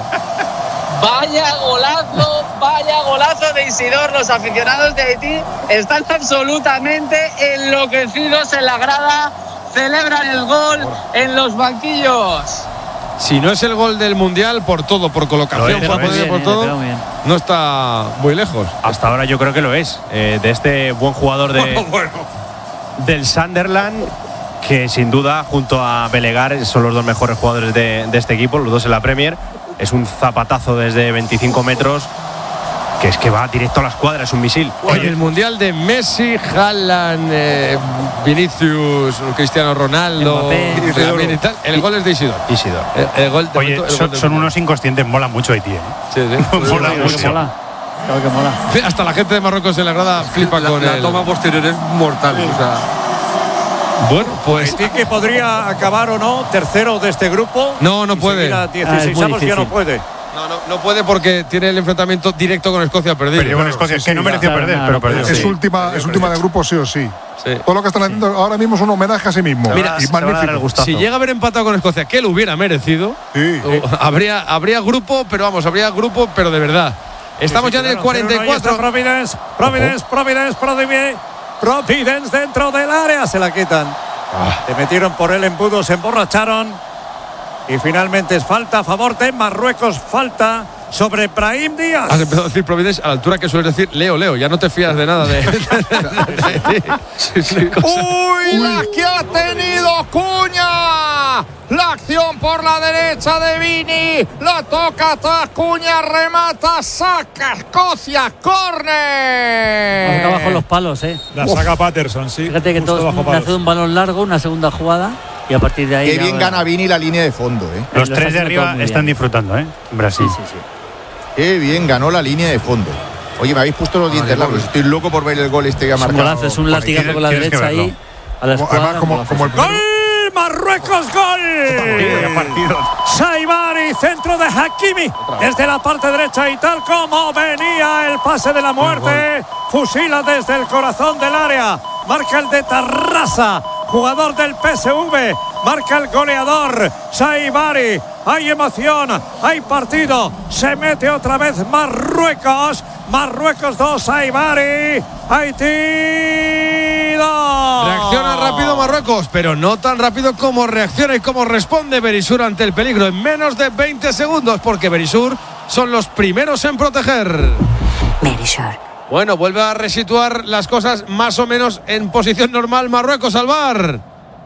Vaya golazo, vaya golazo de Isidor. Los aficionados de Haití están absolutamente enloquecidos en la grada. Celebran el gol en los banquillos. Si no es el gol del mundial, por todo, por colocación, es, por poder, bien, por eh, todo, no está muy lejos. Hasta ahora yo creo que lo es. Eh, de este buen jugador de, bueno, bueno. del Sunderland, que sin duda, junto a Belegar, son los dos mejores jugadores de, de este equipo, los dos en la Premier. Es un zapatazo desde veinticinco metros, que es que va directo a la escuadra, es un misil. En el mundial de Messi, Haaland, eh, Vinicius, Cristiano Ronaldo, Lamine y tal, el gol es de Isidor. Isidor. El, el gol, Oye, el son, gol son unos inconscientes, mola mucho Haití, ¿eh? Sí, sí. mola Claro mucho. que mola. Claro que mola. Sí, hasta la gente de Marruecos en la grada flipa la, con la el... toma posterior es mortal. O sea, Bueno, pues... Haití que podría acabar o no tercero de este grupo. No, no puede. A dieciséis avos ya no puede. No, no, no puede porque tiene el enfrentamiento directo con Escocia perdido. Perdió con Escocia, sí, que no sí, mereció claro, perder, nada, pero no perdió. Es Sí. última, es última de grupo, sí o sí. Sí. Todo lo que están haciendo ahora mismo es un homenaje a sí mismo. Mira, y se va a dar el magnífico. gustazo. Si llega a haber empatado con Escocia, que lo hubiera merecido, Sí. o- habría, habría grupo, pero vamos, habría grupo, pero de verdad. Estamos ya en el cuarenta y Ahí está cuatro. Providence, Providence, Providence, Providence, Providence dentro del área. Se la quitan. Le metieron por el embudo, se emborracharon. Y finalmente es falta a favor de Marruecos. Falta sobre Brahim Díaz. Has empezado a decir Providence a la altura que sueles decir Leo, Leo. Ya no te fías de nada de. Sí, sí. ¡Uy, la que ha tenido Cuña! La acción por la derecha de Vini. La toca atrás Cuña, remata, saca Escocia, córner. Acá bajo los palos, ¿eh? La saca Patterson, sí. Fíjate que justo todos bajo me palos. hace un balón largo, una segunda jugada y a partir de ahí. Qué ya bien va- gana Vini la línea de fondo, ¿eh? Los Lo tres está de haciendo arriba todo muy están bien. disfrutando, ¿eh? En Brasil. Sí, sí, sí. Qué bien ganó la línea de fondo. Oye, me habéis puesto los dientes largos. Estoy loco por ver el gol este que ha Es un marcado. golazo, es un latigazo con la tienes que derecha ahí. verlo. A la Como- escuadra, además, como, golazo. como el primero. ¡Gol! ¡Marruecos, gol! Saibari, centro de Hakimi. Desde la parte derecha y tal como venía el el pase de la muerte. Fusila desde el corazón del área. Marca el de Tarrasa, jugador del P S V. Marca el goleador Saibari. Hay emoción, hay partido. Se mete otra vez Marruecos. Marruecos dos, Saibari. Haití dos. Reacciona rápido Marruecos, pero no tan rápido como reacciona y como responde Berisur ante el peligro en menos de veinte segundos, porque Berisur son los primeros en proteger. Berisur. Bueno, vuelve a resituar las cosas más o menos en posición normal Marruecos al V A R.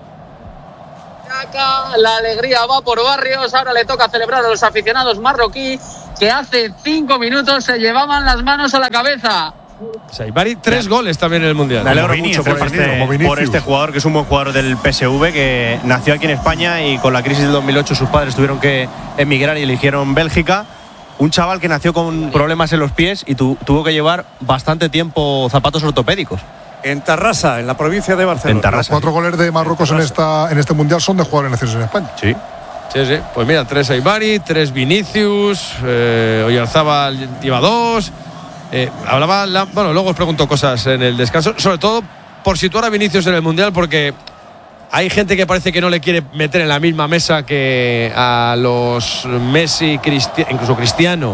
La alegría va por barrios. Ahora le toca celebrar a los aficionados marroquíes que hace cinco minutos se llevaban las manos a la cabeza. Saibari, tres ya. goles también en el Mundial. Me alegro mucho por este, por este jugador, que es un buen jugador del P S V, que nació aquí en España y con la crisis del dos mil ocho sus padres tuvieron que emigrar y eligieron Bélgica. Un chaval que nació con problemas en los pies y tu, tuvo que llevar bastante tiempo zapatos ortopédicos. En Tarrasa, en la provincia de Barcelona. En Tarrasa. Los cuatro goles de Marruecos en, esta, en este Mundial son de jugadores nacidos en España. Sí. Sí, sí. Pues mira, tres Saibari, tres Vinicius, eh, Oyarzábal lleva dos. Eh, hablaba, la, bueno, luego os pregunto cosas en el descanso, sobre todo por situar a Vinicius en el Mundial, porque hay gente que parece que no le quiere meter en la misma mesa que a los Messi, Cristi- incluso Cristiano,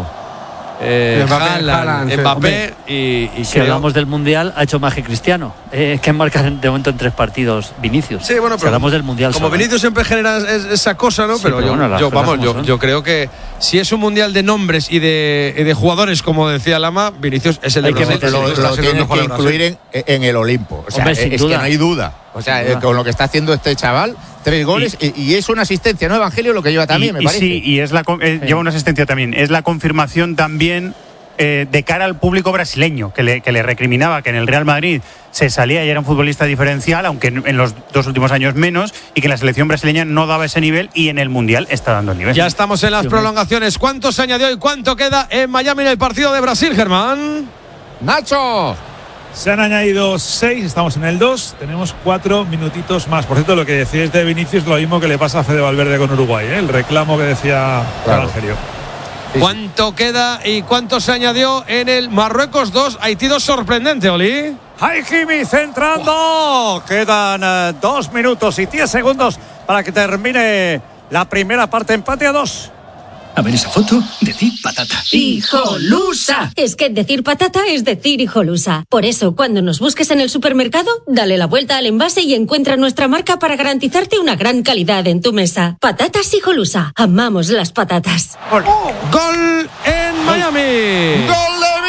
eh, Haaland, Mbappé y, y si hablamos del Mundial, ha hecho más que Cristiano, eh, que marca de momento en tres partidos Vinicius. Sí, bueno, pero si hablamos del Mundial como solo. Vinicius siempre genera esa cosa, ¿no? Sí, pero, pero yo, bueno, yo vamos, yo, yo creo que si es un Mundial de nombres y de, y de jugadores, como decía Lama, Vinicius es el de hay que Brasil. lo, lo tienen que incluir en, en el Olimpo. O sea, Hombre, es, sin es duda. que no hay duda. O sea, eh, con lo que está haciendo este chaval, tres goles y, y es una asistencia, ¿no? Evangelio lo que lleva también, y, me y parece. Sí, y es la, eh, lleva una asistencia también. Es la confirmación también eh, de cara al público brasileño, que le, que le recriminaba que en el Real Madrid se salía y era un futbolista diferencial, aunque en, en los dos últimos años menos, y que la selección brasileña no daba ese nivel y en el Mundial está dando el nivel. Ya estamos en las sí, prolongaciones. ¿Cuánto se añadió y cuánto queda en Miami en el partido de Brasil, Germán? Nacho. Se han añadido seis, estamos en el dos, tenemos cuatro minutitos más. Por cierto, lo que decís de Vinicius es lo mismo que le pasa a Fede Valverde con Uruguay, ¿eh? El reclamo que decía claro. Evangelio. Sí. ¿Cuánto queda y cuánto se añadió en el Marruecos dos, Haití dos? Sorprendente, Oli. Hakimi centrando. Oh. Quedan uh, dos minutos y diez segundos para que termine la primera parte. Empate a dos. A ver esa foto, decir patata. ¡Hijolusa! Es que decir patata es decir hijolusa. Por eso, cuando nos busques en el supermercado, dale la vuelta al envase y encuentra nuestra marca para garantizarte una gran calidad en tu mesa. Patatas Hijolusa. Amamos las patatas. Gol, oh. Gol en Miami. ¡Gol de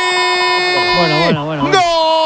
Vini! Bueno, bueno, bueno. ¡Gol!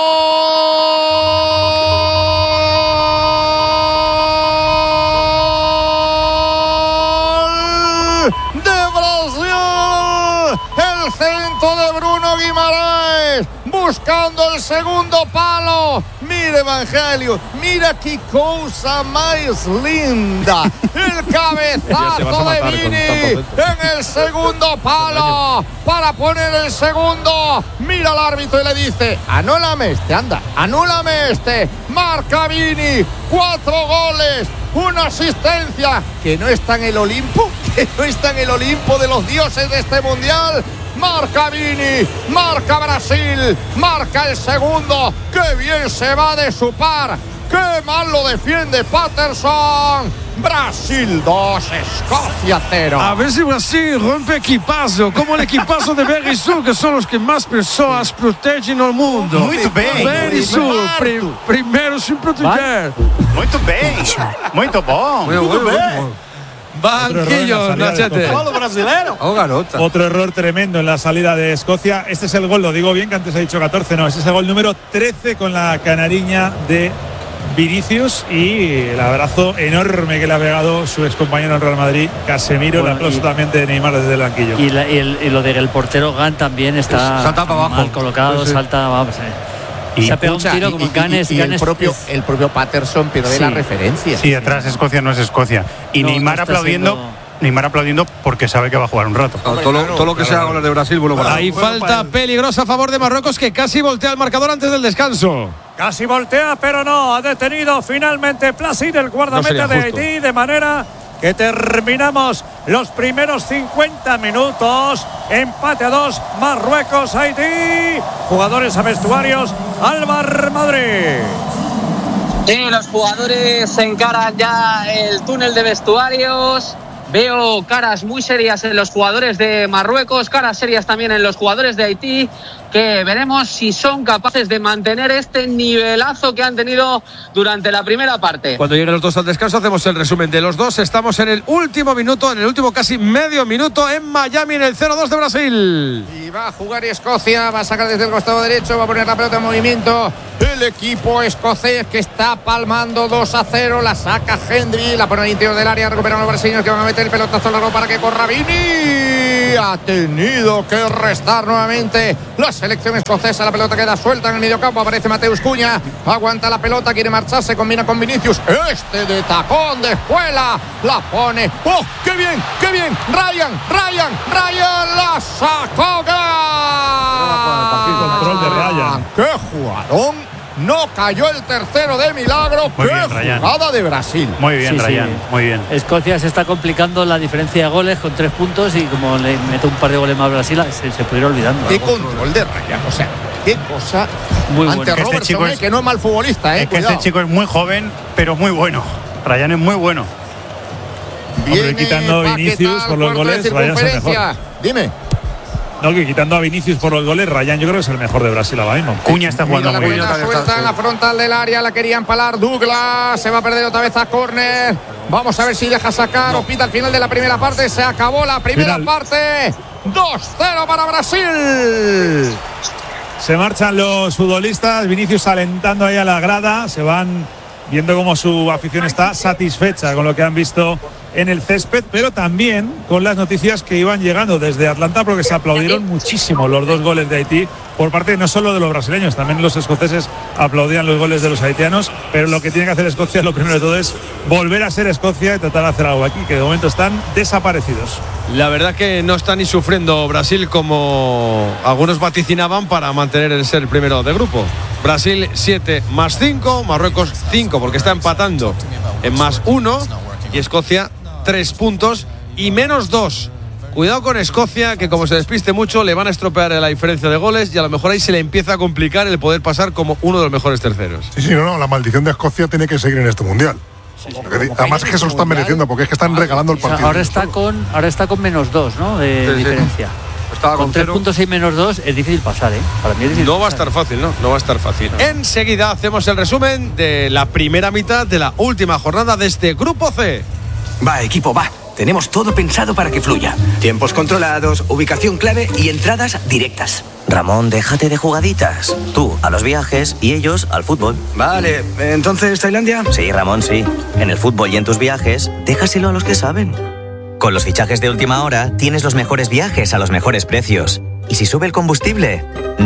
Guimaraes buscando el segundo palo. Mira, Evangelio, mira qué cosa más linda. El cabezazo de Vini en el segundo palo para poner el segundo. Mira al árbitro y le dice: anúlame este, anda, anúlame este. Marca Vini, cuatro goles, una asistencia. Que no está en el Olimpo, que no está en el Olimpo de los dioses de este mundial. Marca Vini, marca Brasil, marca el segundo. ¡Qué bien se va de su par! ¡Qué mal lo defiende Patterson! Brasil dos, Escocia cero. A ver si Brasil rompe equipazo, como el equipazo de Berisur, que son los que más personas protegen al mundo. Muy bien. Berisur, pri primero sin proteger. Muy bien. Muy bom. Muy bueno. Banquillo, Nachete. Otro error tremendo en la salida de Escocia. Este es el gol, lo digo bien, que antes he dicho catorce, no, este es el gol número trece con la canariña de Vinicius y el abrazo enorme que le ha pegado su excompañero en Real Madrid, Casemiro. Bueno, el aplauso también de Neymar desde el banquillo. Y, la, y, el, y lo de que el portero Gant también está salta para abajo, mal colocado, sí, sí. salta vamos, eh. Y se ha pegado un tiro como Ganes, y, y, y Ganes el propio es... el propio Patterson pierde sí. la referencia. Sí, atrás Escocia no es Escocia. Y no, Neymar no aplaudiendo siendo... Neymar aplaudiendo porque sabe que va a jugar un rato. Claro, todo, claro, todo lo que claro, sea goles de Brasil, bueno para Hay bueno falta para peligrosa a favor de Marruecos, que casi voltea el marcador antes del descanso. Casi voltea, pero no, ha detenido finalmente Placid, el guardameta no de Haití, de manera que terminamos los primeros cincuenta minutos. Empate a dos, Marruecos, Haití. Jugadores a vestuarios, Alvar Madrid. Sí, los jugadores se encaran ya el túnel de vestuarios. Veo caras muy serias en los jugadores de Marruecos, caras serias también en los jugadores de Haití, que veremos si son capaces de mantener este nivelazo que han tenido durante la primera parte. Cuando lleguen los dos al descanso hacemos el resumen de los dos. Estamos en el último minuto, en el último casi medio minuto en Miami, en el cero dos de Brasil. Y va a jugar Escocia, va a sacar desde el costado derecho, va a poner la pelota en movimiento. El equipo escocés que está palmando dos a cero, la saca Hendry, la pone al interior del área, recuperan los brasileños que van a meter el pelotazo largo para que corra Vini. Ha tenido que restar nuevamente la selección escocesa, la pelota queda suelta en el mediocampo, aparece Mateus Cunha, aguanta la pelota, quiere marcharse, combina con Vinicius, este de tacón de escuela, la pone, ¡oh, qué bien, qué bien! Ryan, Ryan, Ryan, la sacó. Control de Ryan. ¡Qué jugadón! No cayó el tercero de milagro. Muy ¡Qué bien, Ryan. jugada de Brasil! Muy bien, Sí, Ryan, sí. muy bien. Escocia se está complicando la diferencia de goles con tres puntos y como le mete un par de goles más a Brasil, se, se puede ir olvidando. ¡Qué control de Ryan! O sea, qué cosa Muy ante bueno. Que Robertson, este chico eh, es- que no es mal futbolista, ¿eh? Es que Cuidado. este chico es muy joven, pero muy bueno. Ryan es muy bueno. Hombre, quitando a Vinicius por los goles, Ryan es el mejor. Dime. No, que quitando a Vinicius por los goles, Ryan yo creo que es el mejor de Brasil ahora mismo. Cuña está jugando Mira la muy bien. pelota suelta en la frontal del área, la quería empalar Douglas, se va a perder otra vez a córner. Vamos a ver si deja sacar o pita al final de la primera parte. Se acabó la primera Final. parte. dos cero para Brasil. Se marchan los futbolistas, Vinicius alentando ahí a la grada, se van viendo cómo su afición está satisfecha con lo que han visto en el césped, pero también con las noticias que iban llegando desde Atlanta, porque se aplaudieron muchísimo los dos goles de Haití por parte no solo de los brasileños, también los escoceses aplaudían los goles de los haitianos, pero lo que tiene que hacer Escocia, lo primero de todo, es volver a ser Escocia y tratar de hacer algo aquí, que de momento están desaparecidos. La verdad que no está ni sufriendo Brasil como algunos vaticinaban para mantener el ser primero de grupo. Brasil siete más cinco, Marruecos cinco porque está empatando en más uno y Escocia tres puntos y menos dos. Cuidado con Escocia, que como se despiste mucho le van a estropear la diferencia de goles y a lo mejor ahí se le empieza a complicar el poder pasar como uno de los mejores terceros. Sí, sí, no, no, la maldición de Escocia tiene que seguir en este mundial. Porque, además es que se lo están mereciendo, porque es que están regalando el O sea, partido. ahora está con ahora está con menos dos, ¿no? De Sí, sí. diferencia. Estaba Con con tres cero. puntos y menos dos es difícil pasar, ¿eh? Para mí es difícil. No va a pasar. estar fácil, ¿no? No va a estar fácil. Enseguida hacemos el resumen de la primera mitad de la última jornada de este Grupo C. Va, equipo, va. Tenemos todo pensado para que fluya. Tiempos controlados, ubicación clave y entradas directas. Ramón, déjate de jugaditas. Tú a los viajes y ellos al fútbol. Vale, ¿entonces Tailandia? Sí, Ramón, sí. En el fútbol y en tus viajes, déjaselo a los que saben. Con los fichajes de última hora, tienes los mejores viajes a los mejores precios. Y si sube el combustible,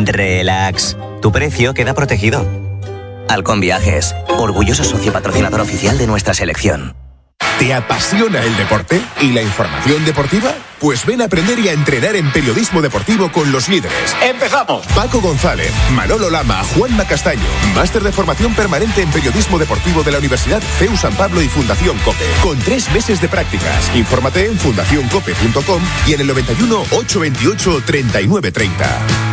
relax. Tu precio queda protegido. Halcón Viajes, orgulloso socio patrocinador oficial de nuestra selección. ¿Te apasiona el deporte y la información deportiva? Pues ven a aprender y a entrenar en periodismo deportivo con los líderes. ¡Empezamos! Paco González, Manolo Lama, Juanma Castaño. Máster de formación permanente en periodismo deportivo de la Universidad C E U San Pablo y Fundación COPE. Con tres meses de prácticas. Infórmate en fundación cope punto com y en el noventa y uno, ochocientos veintiocho, treinta y nueve treinta.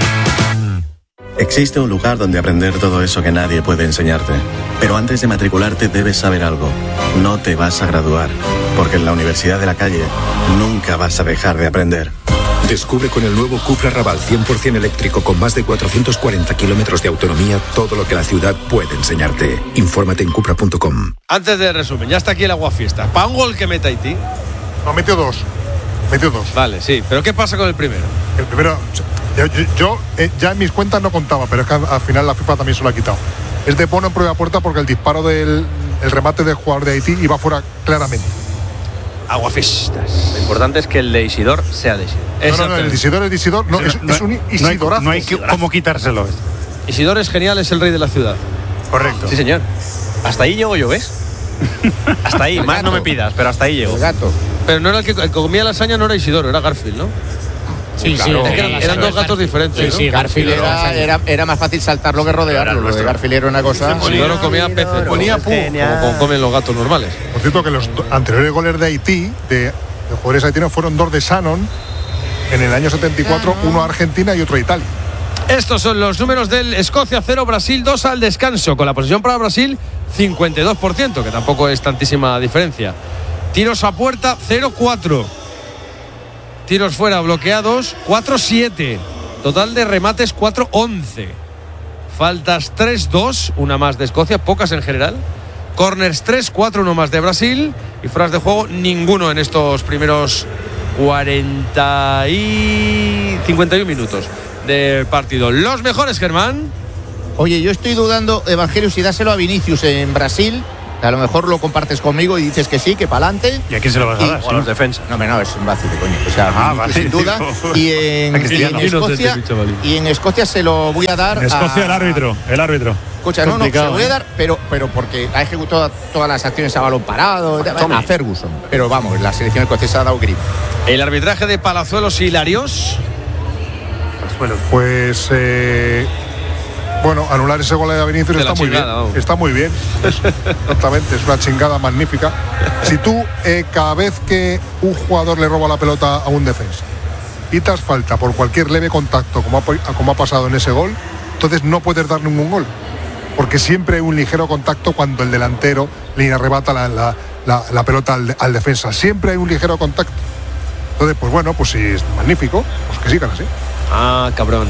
Existe un lugar donde aprender todo eso que nadie puede enseñarte. Pero antes de matricularte debes saber algo. No te vas a graduar, porque en la Universidad de la Calle nunca vas a dejar de aprender. Descubre con el nuevo Cupra Raval cien por ciento eléctrico con más de cuatrocientos cuarenta kilómetros de autonomía todo lo que la ciudad puede enseñarte. Infórmate en cupra punto com. Antes del resumen, ya está aquí el aguafiesta. ¿Para un gol que meta Haití? No, metió dos. Metió dos. Vale, sí. ¿Pero qué pasa con el primero? El primero, yo, yo- yo, eh, ya en mis cuentas no contaba, pero es que al, al final la FIFA también se lo ha quitado. Es de Bono en prueba puerta porque el disparo del el remate del jugador de Haití iba fuera claramente. Aguafiestas. Lo importante es que el de Isidor sea de Isidor. No, no, no, el Isidor es de Isidor, no, es, No- es un no hay- Isidorazo. no hay que- cómo quitárselo. Isidor es genial, es el rey de la ciudad. Correcto. Sí, señor. Hasta ahí llego yo, ¿ves? Hasta ahí, El más gato. no me pidas, pero hasta ahí llego. El gato. Pero no era el que, el que comía lasaña, no era Isidoro, era Garfield, ¿no? Sí, claro. sí, eran, eran dos gatos diferentes. Sí, sí, ¿no? Garfield era, era, era más fácil saltarlo que rodearlo. Lo de Garfield era una cosa. Si no lo comía peces, ponía pu. como, como comen los gatos normales. Por cierto, que los anteriores goles de Haití, de, de jugadores haitianos, fueron dos de Shannon en el año setenta y cuatro, uno a Argentina y otro a Italia. Estos son los números del Escocia cero, Brasil dos al descanso. Con la posesión para Brasil, cincuenta y dos por ciento, que tampoco es tantísima diferencia. Tiros a puerta, cero cuatro. Tiros fuera bloqueados, cuatro siete. Total de remates, cuatro once. Faltas, tres dos, una más de Escocia, pocas en general. Corners, tres cuatro, uno más de Brasil. Y fueras de juego, ninguno en estos primeros cuarenta y cincuenta y uno minutos del partido. Los mejores, Germán. Oye, yo estoy dudando, Evangelio, si dáselo a Vinicius en Brasil. A lo mejor lo compartes conmigo y dices que sí, que para adelante. ¿Y a quién se lo vas a dar? O a los defensas. No, no, es un vacío, coño. O sea, ah, Vinicius, vale, sin duda. Y en, y en Escocia, y en Escocia se lo voy a dar. En Escocia a, el árbitro, el árbitro. Escucha, no, no, se lo voy a dar, pero, pero porque ha ejecutado todas las acciones a balón parado, a Ferguson. Pero vamos, la selección escocesa ha dado grip. El arbitraje de Palazuelos y Larios. Pues eh, bueno, anular ese gol de Vinicius está muy chingada, bien. Está muy bien. Exactamente, es una chingada magnífica. Si tú eh, cada vez que un jugador le roba la pelota a un defensa, pitas falta por cualquier leve contacto, como ha, como ha pasado en ese gol, entonces no puedes dar ningún gol. Porque siempre hay un ligero contacto cuando el delantero le arrebata la, la, la, la pelota al, al defensa. Siempre hay un ligero contacto. Entonces, pues bueno, pues si es magnífico, pues que sigan así. Ah, cabrón.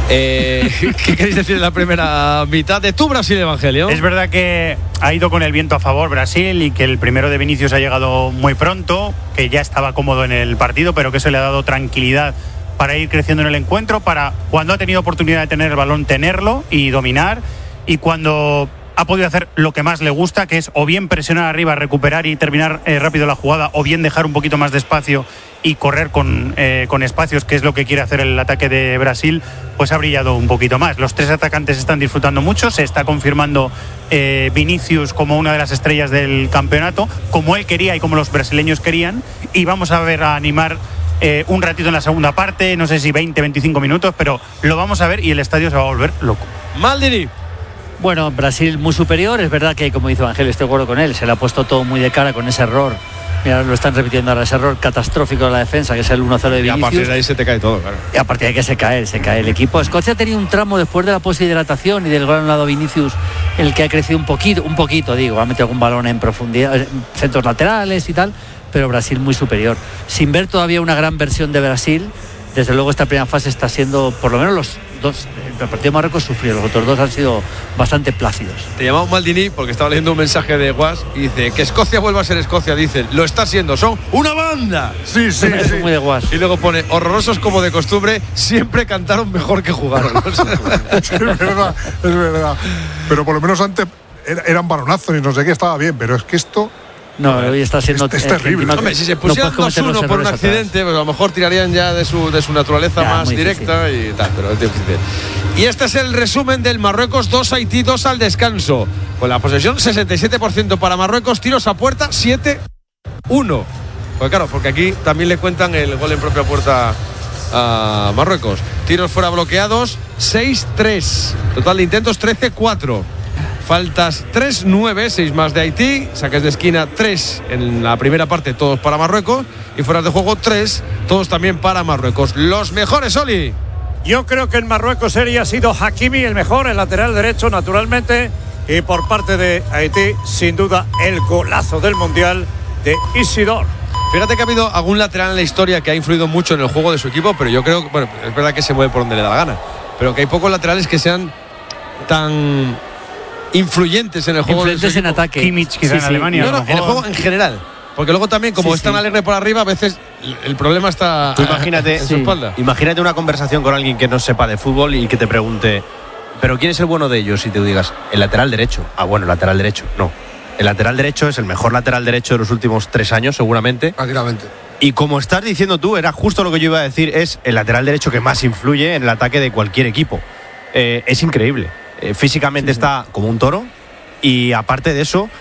Eh, ¿Qué queréis decir en la primera mitad de tu Brasil, Evangelio? Es verdad que ha ido con el viento a favor Brasil y que el primero de Vinicius ha llegado muy pronto, que ya estaba cómodo en el partido, pero que eso le ha dado tranquilidad para ir creciendo en el encuentro, para cuando ha tenido oportunidad de tener el balón, tenerlo y dominar, y cuando ha podido hacer lo que más le gusta, que es o bien presionar arriba, recuperar y terminar eh, rápido la jugada, o bien dejar un poquito más de espacio y correr con, eh, con espacios, que es lo que quiere hacer el ataque de Brasil, pues ha brillado un poquito más. Los tres atacantes están disfrutando mucho, se está confirmando eh, Vinicius como una de las estrellas del campeonato, como él quería y como los brasileños querían, y vamos a ver a animar eh, un ratito en la segunda parte, no sé si veinte, veinticinco minutos, pero lo vamos a ver y el estadio se va a volver loco. Maldini. Bueno, Brasil muy superior, es verdad que, como dice Ángel, estoy de acuerdo con él, se le ha puesto todo muy de cara con ese error. Mira, lo están repitiendo ahora, ese error catastrófico de la defensa, que es el uno cero de Vinicius. Y a partir de ahí se te cae todo, claro. Y a partir de ahí que se cae, se cae el equipo. Escocia ha tenido un tramo después de la poshidratación y del gol anulado Vinicius, el que ha crecido un poquito, un poquito, digo, ha metido algún balón en profundidad, en centros laterales y tal, pero Brasil muy superior. Sin ver todavía una gran versión de Brasil, desde luego esta primera fase está siendo, por lo menos los dos, el partido de Marruecos sufrió, los otros dos han sido bastante plácidos. Te llamamos Maldini porque estaba leyendo un mensaje de Guas y dice que Escocia vuelva a ser Escocia. Dicen, lo está siendo, son una banda. Sí, sí, es sí. muy de Guas. Y luego pone, horrorosos como de costumbre, siempre cantaron mejor que jugaron. Es verdad, es verdad. Pero por lo menos antes eran balonazos y no sé qué, estaba bien, pero es que esto... No, hoy está siendo es, es terrible. No, Hombre, si se pusieran dos uno por un accidente, pues a lo mejor tirarían ya de su, de su naturaleza ya, más directa difícil. Y tal, pero es difícil. Y este es el resumen del Marruecos dos, Haití dos al descanso. Con la posesión sesenta y siete por ciento para Marruecos, tiros a puerta siete uno. Pues claro, porque aquí también le cuentan el gol en propia puerta a Marruecos. Tiros fuera bloqueados seis tres. Total de intentos trece cuatro. Faltas tres nueve, seis más de Haití, saques de esquina tres en la primera parte, todos para Marruecos, y fuera de juego tres, todos también para Marruecos. Los mejores, Oli. Yo creo que en Marruecos sería sido Hakimi el mejor, el lateral derecho naturalmente, y por parte de Haití, sin duda, el golazo del Mundial de Isidore. Fíjate que ha habido algún lateral en la historia que ha influido mucho en el juego de su equipo, pero yo creo que, bueno, es verdad que se mueve por donde le da la gana, pero que hay pocos laterales que sean tan... influyentes en el juego, influyentes en ataque. Kimmich, quizá sí, en sí. Alemania. No, no, en el juego en general. Porque luego también, como sí, es tan sí. alegre por arriba, a veces el problema está Tú imagínate, en su sí. espalda. Imagínate una conversación con alguien que no sepa de fútbol y que te pregunte, ¿pero quién es el bueno de ellos? Y te digas, el lateral derecho. Ah, bueno, el lateral derecho. No. El lateral derecho es el mejor lateral derecho de los últimos tres años, seguramente. Tranquilamente. Y como estás diciendo tú, era justo lo que yo iba a decir, es el lateral derecho que más influye en el ataque de cualquier equipo. Eh, es increíble. Eh, físicamente sí, sí. está como un toro. Y aparte de eso,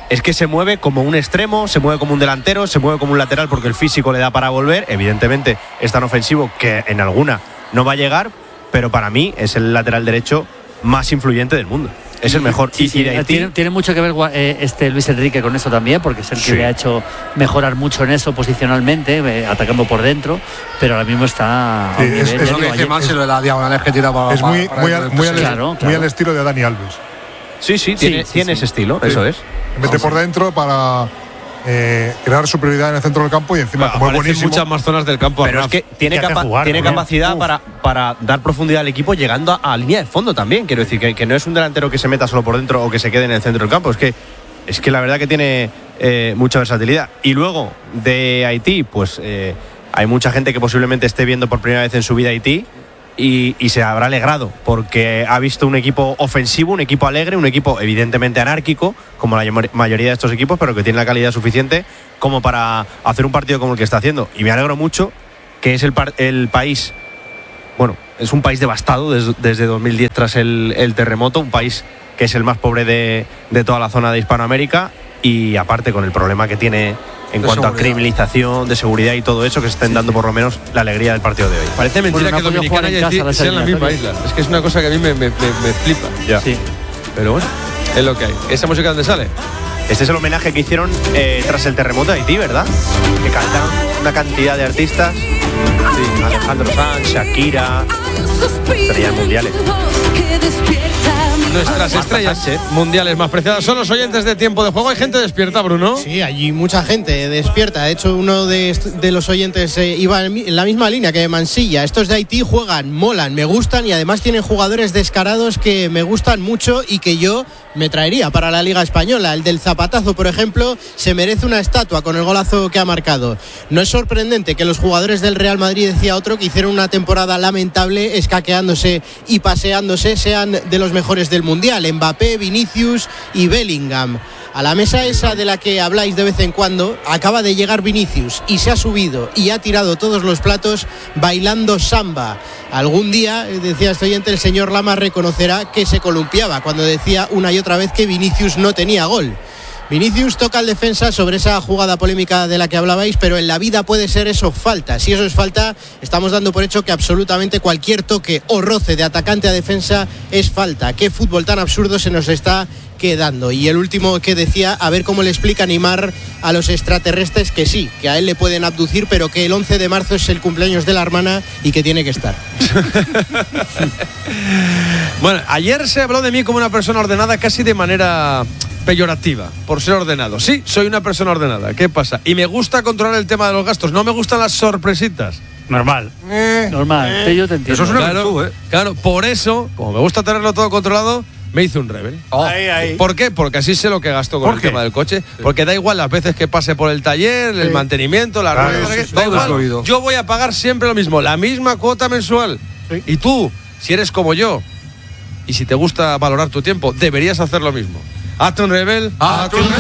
es que se mueve como un extremo, se mueve como un delantero, se mueve como un lateral porque el físico le da para volver. Evidentemente es tan ofensivo que en alguna no va a llegar, pero para mí es el lateral derecho más influyente del mundo. Es el mejor. Sí, y, sí, y de Haití, tiene, tiene mucho que ver eh, este Luis Enrique con eso también, porque es el que Sí. le ha hecho mejorar mucho en eso posicionalmente, eh, atacando por dentro, pero ahora mismo está Sí, a un es- nivel, es ya lo que digo, dice ayer- Marcelo Lo de la diagonal que tira para. Es muy, para- muy, para- al, muy, al, Claro, muy claro. al estilo de Dani Alves. sí, sí, tiene, sí, tiene sí. ese estilo, Sí. eso es. Mete por dentro para eh, crear superioridad en el centro del campo y encima, como es Aparecen buenísimo. muchas más zonas del campo. Pero es Arnaf. que tiene, Te hace capa- jugar, tiene Julián. capacidad Uf. para, para dar profundidad al equipo llegando a, a línea de fondo también. Quiero decir que, que no es un delantero que se meta solo por dentro o que se quede en el centro del campo. Es que, es que la verdad que tiene eh, mucha versatilidad. Y luego de Haití, pues eh, hay mucha gente que posiblemente esté viendo por primera vez en su vida Haití. Y, y se habrá alegrado porque ha visto un equipo ofensivo, un equipo alegre, un equipo evidentemente anárquico, como la mayor- mayoría de estos equipos, pero que tiene la calidad suficiente como para hacer un partido como el que está haciendo. Y me alegro mucho que es el, par- el país, bueno, es un país devastado des- desde dos mil diez tras el, el terremoto, un país que es el más pobre de, de toda la zona de Hispanoamérica y aparte con el problema que tiene en De cuanto a seguridad. criminalización, de seguridad y todo eso, que se estén dando por lo menos la alegría del partido de hoy. Parece mentira Bueno, no que ha podido Dominicana jugar y en Haití casa las sean la misma isla. eliminatorias. Es que es una cosa que a mí me, me- me- me flipa. Ya. Sí. Pero bueno, es lo que hay. ¿Esa música dónde sale? Este es el homenaje que hicieron eh, tras el terremoto de Haití, ¿verdad? Que cantaron una cantidad de artistas. Sí, Alejandro Sanz, Shakira, estrellas mundiales. Nuestras estrellas mundiales más preciadas son los oyentes de Tiempo de Juego. Hay gente despierta, Bruno. Sí, allí mucha gente despierta. De hecho, uno de, est- de los oyentes eh, iba en mi- en la misma línea que Mansilla. Estos de Haití juegan, molan, me gustan y además tienen jugadores descarados que me gustan mucho y que yo me traería para la Liga Española. El del zapatazo, por ejemplo, se merece una estatua con el golazo que ha marcado. No es sorprendente que los jugadores del Real Madrid, decía otro, que hicieron una temporada lamentable escaqueándose y paseándose, sean de los mejores del Mundial. Mbappé, Vinicius y Bellingham. A la mesa esa de la que habláis de vez en cuando, acaba de llegar Vinicius y se ha subido y ha tirado todos los platos bailando samba. Algún día, eh, decía este oyente, el señor Lama reconocerá que se columpiaba cuando decía una y otra vez que Vinicius no tenía gol. Vinicius toca al defensa sobre esa jugada polémica de la que hablabais, pero en la vida puede ser eso falta. Si eso es falta, estamos dando por hecho que absolutamente cualquier toque o roce de atacante a defensa es falta. Qué fútbol tan absurdo se nos está quedando. Y el último que decía, a ver cómo le explica Neymar a los extraterrestres que sí, que a él le pueden abducir, pero que el once de marzo es el cumpleaños de la hermana y que tiene que estar. Bueno, ayer se habló de mí como una persona ordenada casi de manera peyorativa, por ser ordenado. Sí, soy una persona ordenada. ¿Qué pasa? Y me gusta controlar el tema de los gastos. No me gustan las sorpresitas. Normal. Normal, eh. yo te entiendo. Eso es una virtud, ¿eh? Claro, por eso, como me gusta tenerlo todo controlado, me hice un Rebel. Oh. Ahí, ahí. ¿Por qué? Porque así sé lo que gasto con ¿Por el qué? tema del coche. Porque da igual las veces que pase por el taller, el Sí. mantenimiento, la Claro, rueda, sí, sí, da todo igual. incluido. Yo voy a pagar siempre lo mismo, la misma cuota mensual. Y tú, si eres como yo, y si te gusta valorar tu tiempo, deberías hacer lo mismo. Hazte un Rebel. Hazte un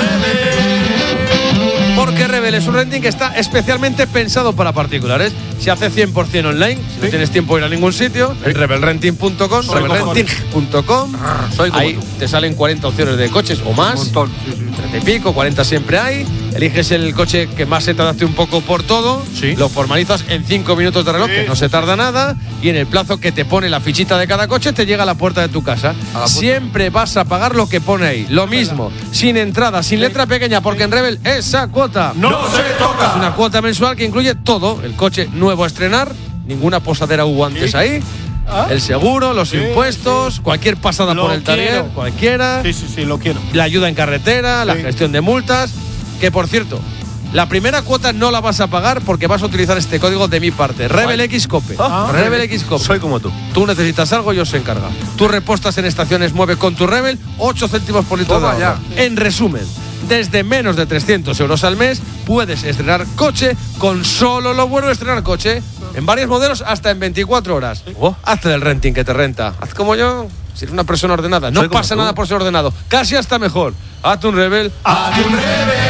Porque Rebel es un renting que está especialmente pensado para particulares. Se hace cien por ciento online. Si no tienes tiempo de ir a ningún sitio, en rebel renting punto com, Soy rebel como renting punto com. Soy como Ahí tú. te salen cuarenta opciones de coches o más. Un montón, sí, sí. treinta y pico, cuarenta siempre hay. Eliges el coche que más se te adapte un poco por todo. Lo formalizas en cinco minutos de reloj, que no se tarda nada. Y en el plazo que te pone la fichita de cada coche, te llega a la puerta de tu casa. Siempre vas a pagar lo que pone ahí. Lo mismo, sin entrada, sin letra pequeña, porque en Rebel esa cuota no se toca. Es una cuota mensual que incluye todo. El coche nuevo a estrenar, ninguna posadera hubo antes ahí. El seguro, los impuestos, cualquier pasada Lo por el taller, quiero. cualquiera. Sí, sí, sí, lo quiero. La ayuda en carretera, la Sí. gestión de multas. Que por cierto, la primera cuota no la vas a pagar porque vas a utilizar este código de mi parte. Rebel X Cope. Ah, Rebel X Cope. Soy como tú. Tú necesitas algo, yo se encarga. Tú repostas en estaciones Mueve con tu Rebel, ocho céntimos por litro Toma de ahorro. En resumen, desde menos de trescientos euros al mes puedes estrenar coche con solo lo bueno de estrenar coche en varios modelos hasta en veinticuatro horas. Hazte el renting que te renta. Haz como yo. Si eres una persona ordenada, no Soy como pasa tú. nada por ser ordenado. Casi hasta mejor. Hazte un Rebel. Hazte un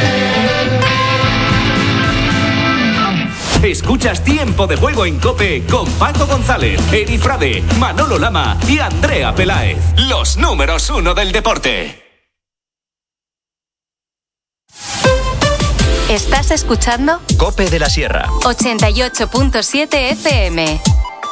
Escuchas Tiempo de Juego en COPE con Paco González, Eri Frade, Manolo Lama y Andrea Peláez. Los números uno del deporte. Estás escuchando COPE de la Sierra. ochenta y ocho punto siete F M.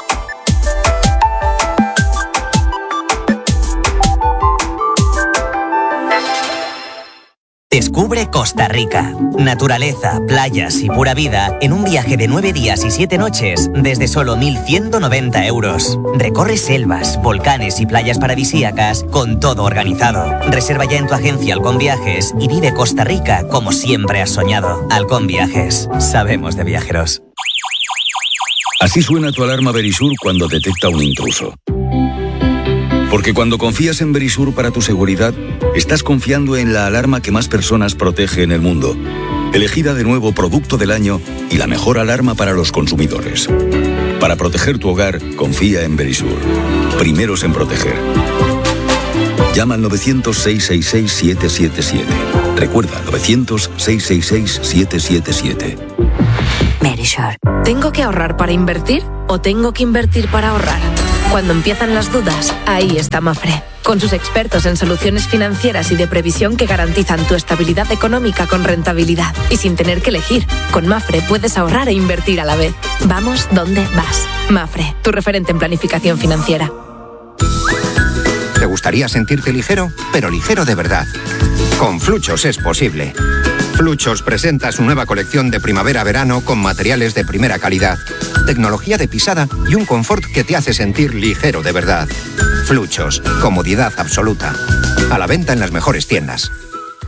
Descubre Costa Rica. Naturaleza, playas y pura vida en un viaje de nueve días y siete noches desde solo mil ciento noventa euros. Recorre selvas, volcanes y playas paradisíacas con todo organizado. Reserva ya en tu agencia Halcón Viajes y vive Costa Rica como siempre has soñado. Halcón Viajes. Sabemos de viajeros. Así suena tu alarma Verisur cuando detecta un intruso. Porque cuando confías en Verisur para tu seguridad, estás confiando en la alarma que más personas protege en el mundo. Elegida de nuevo Producto del Año y la mejor alarma para los consumidores. Para proteger tu hogar, confía en Verisur. Primeros en proteger. Llama al novecientos, seiscientos sesenta y seis, siete siete siete. Recuerda, novecientos, seiscientos sesenta y seis, siete siete siete. Verisur. ¿Tengo que ahorrar para invertir o tengo que invertir para ahorrar? Cuando empiezan las dudas, ahí está Mafre, con sus expertos en soluciones financieras y de previsión que garantizan tu estabilidad económica con rentabilidad y sin tener que elegir. Con Mafre puedes ahorrar e invertir a la vez. Vamos donde vas. Mafre, tu referente en planificación financiera. ¿Te gustaría sentirte ligero? Pero ligero de verdad. Con Fluchos es posible. Fluchos presenta su nueva colección de primavera-verano con materiales de primera calidad, tecnología de pisada y un confort que te hace sentir ligero de verdad. Fluchos, comodidad absoluta. A la venta en las mejores tiendas.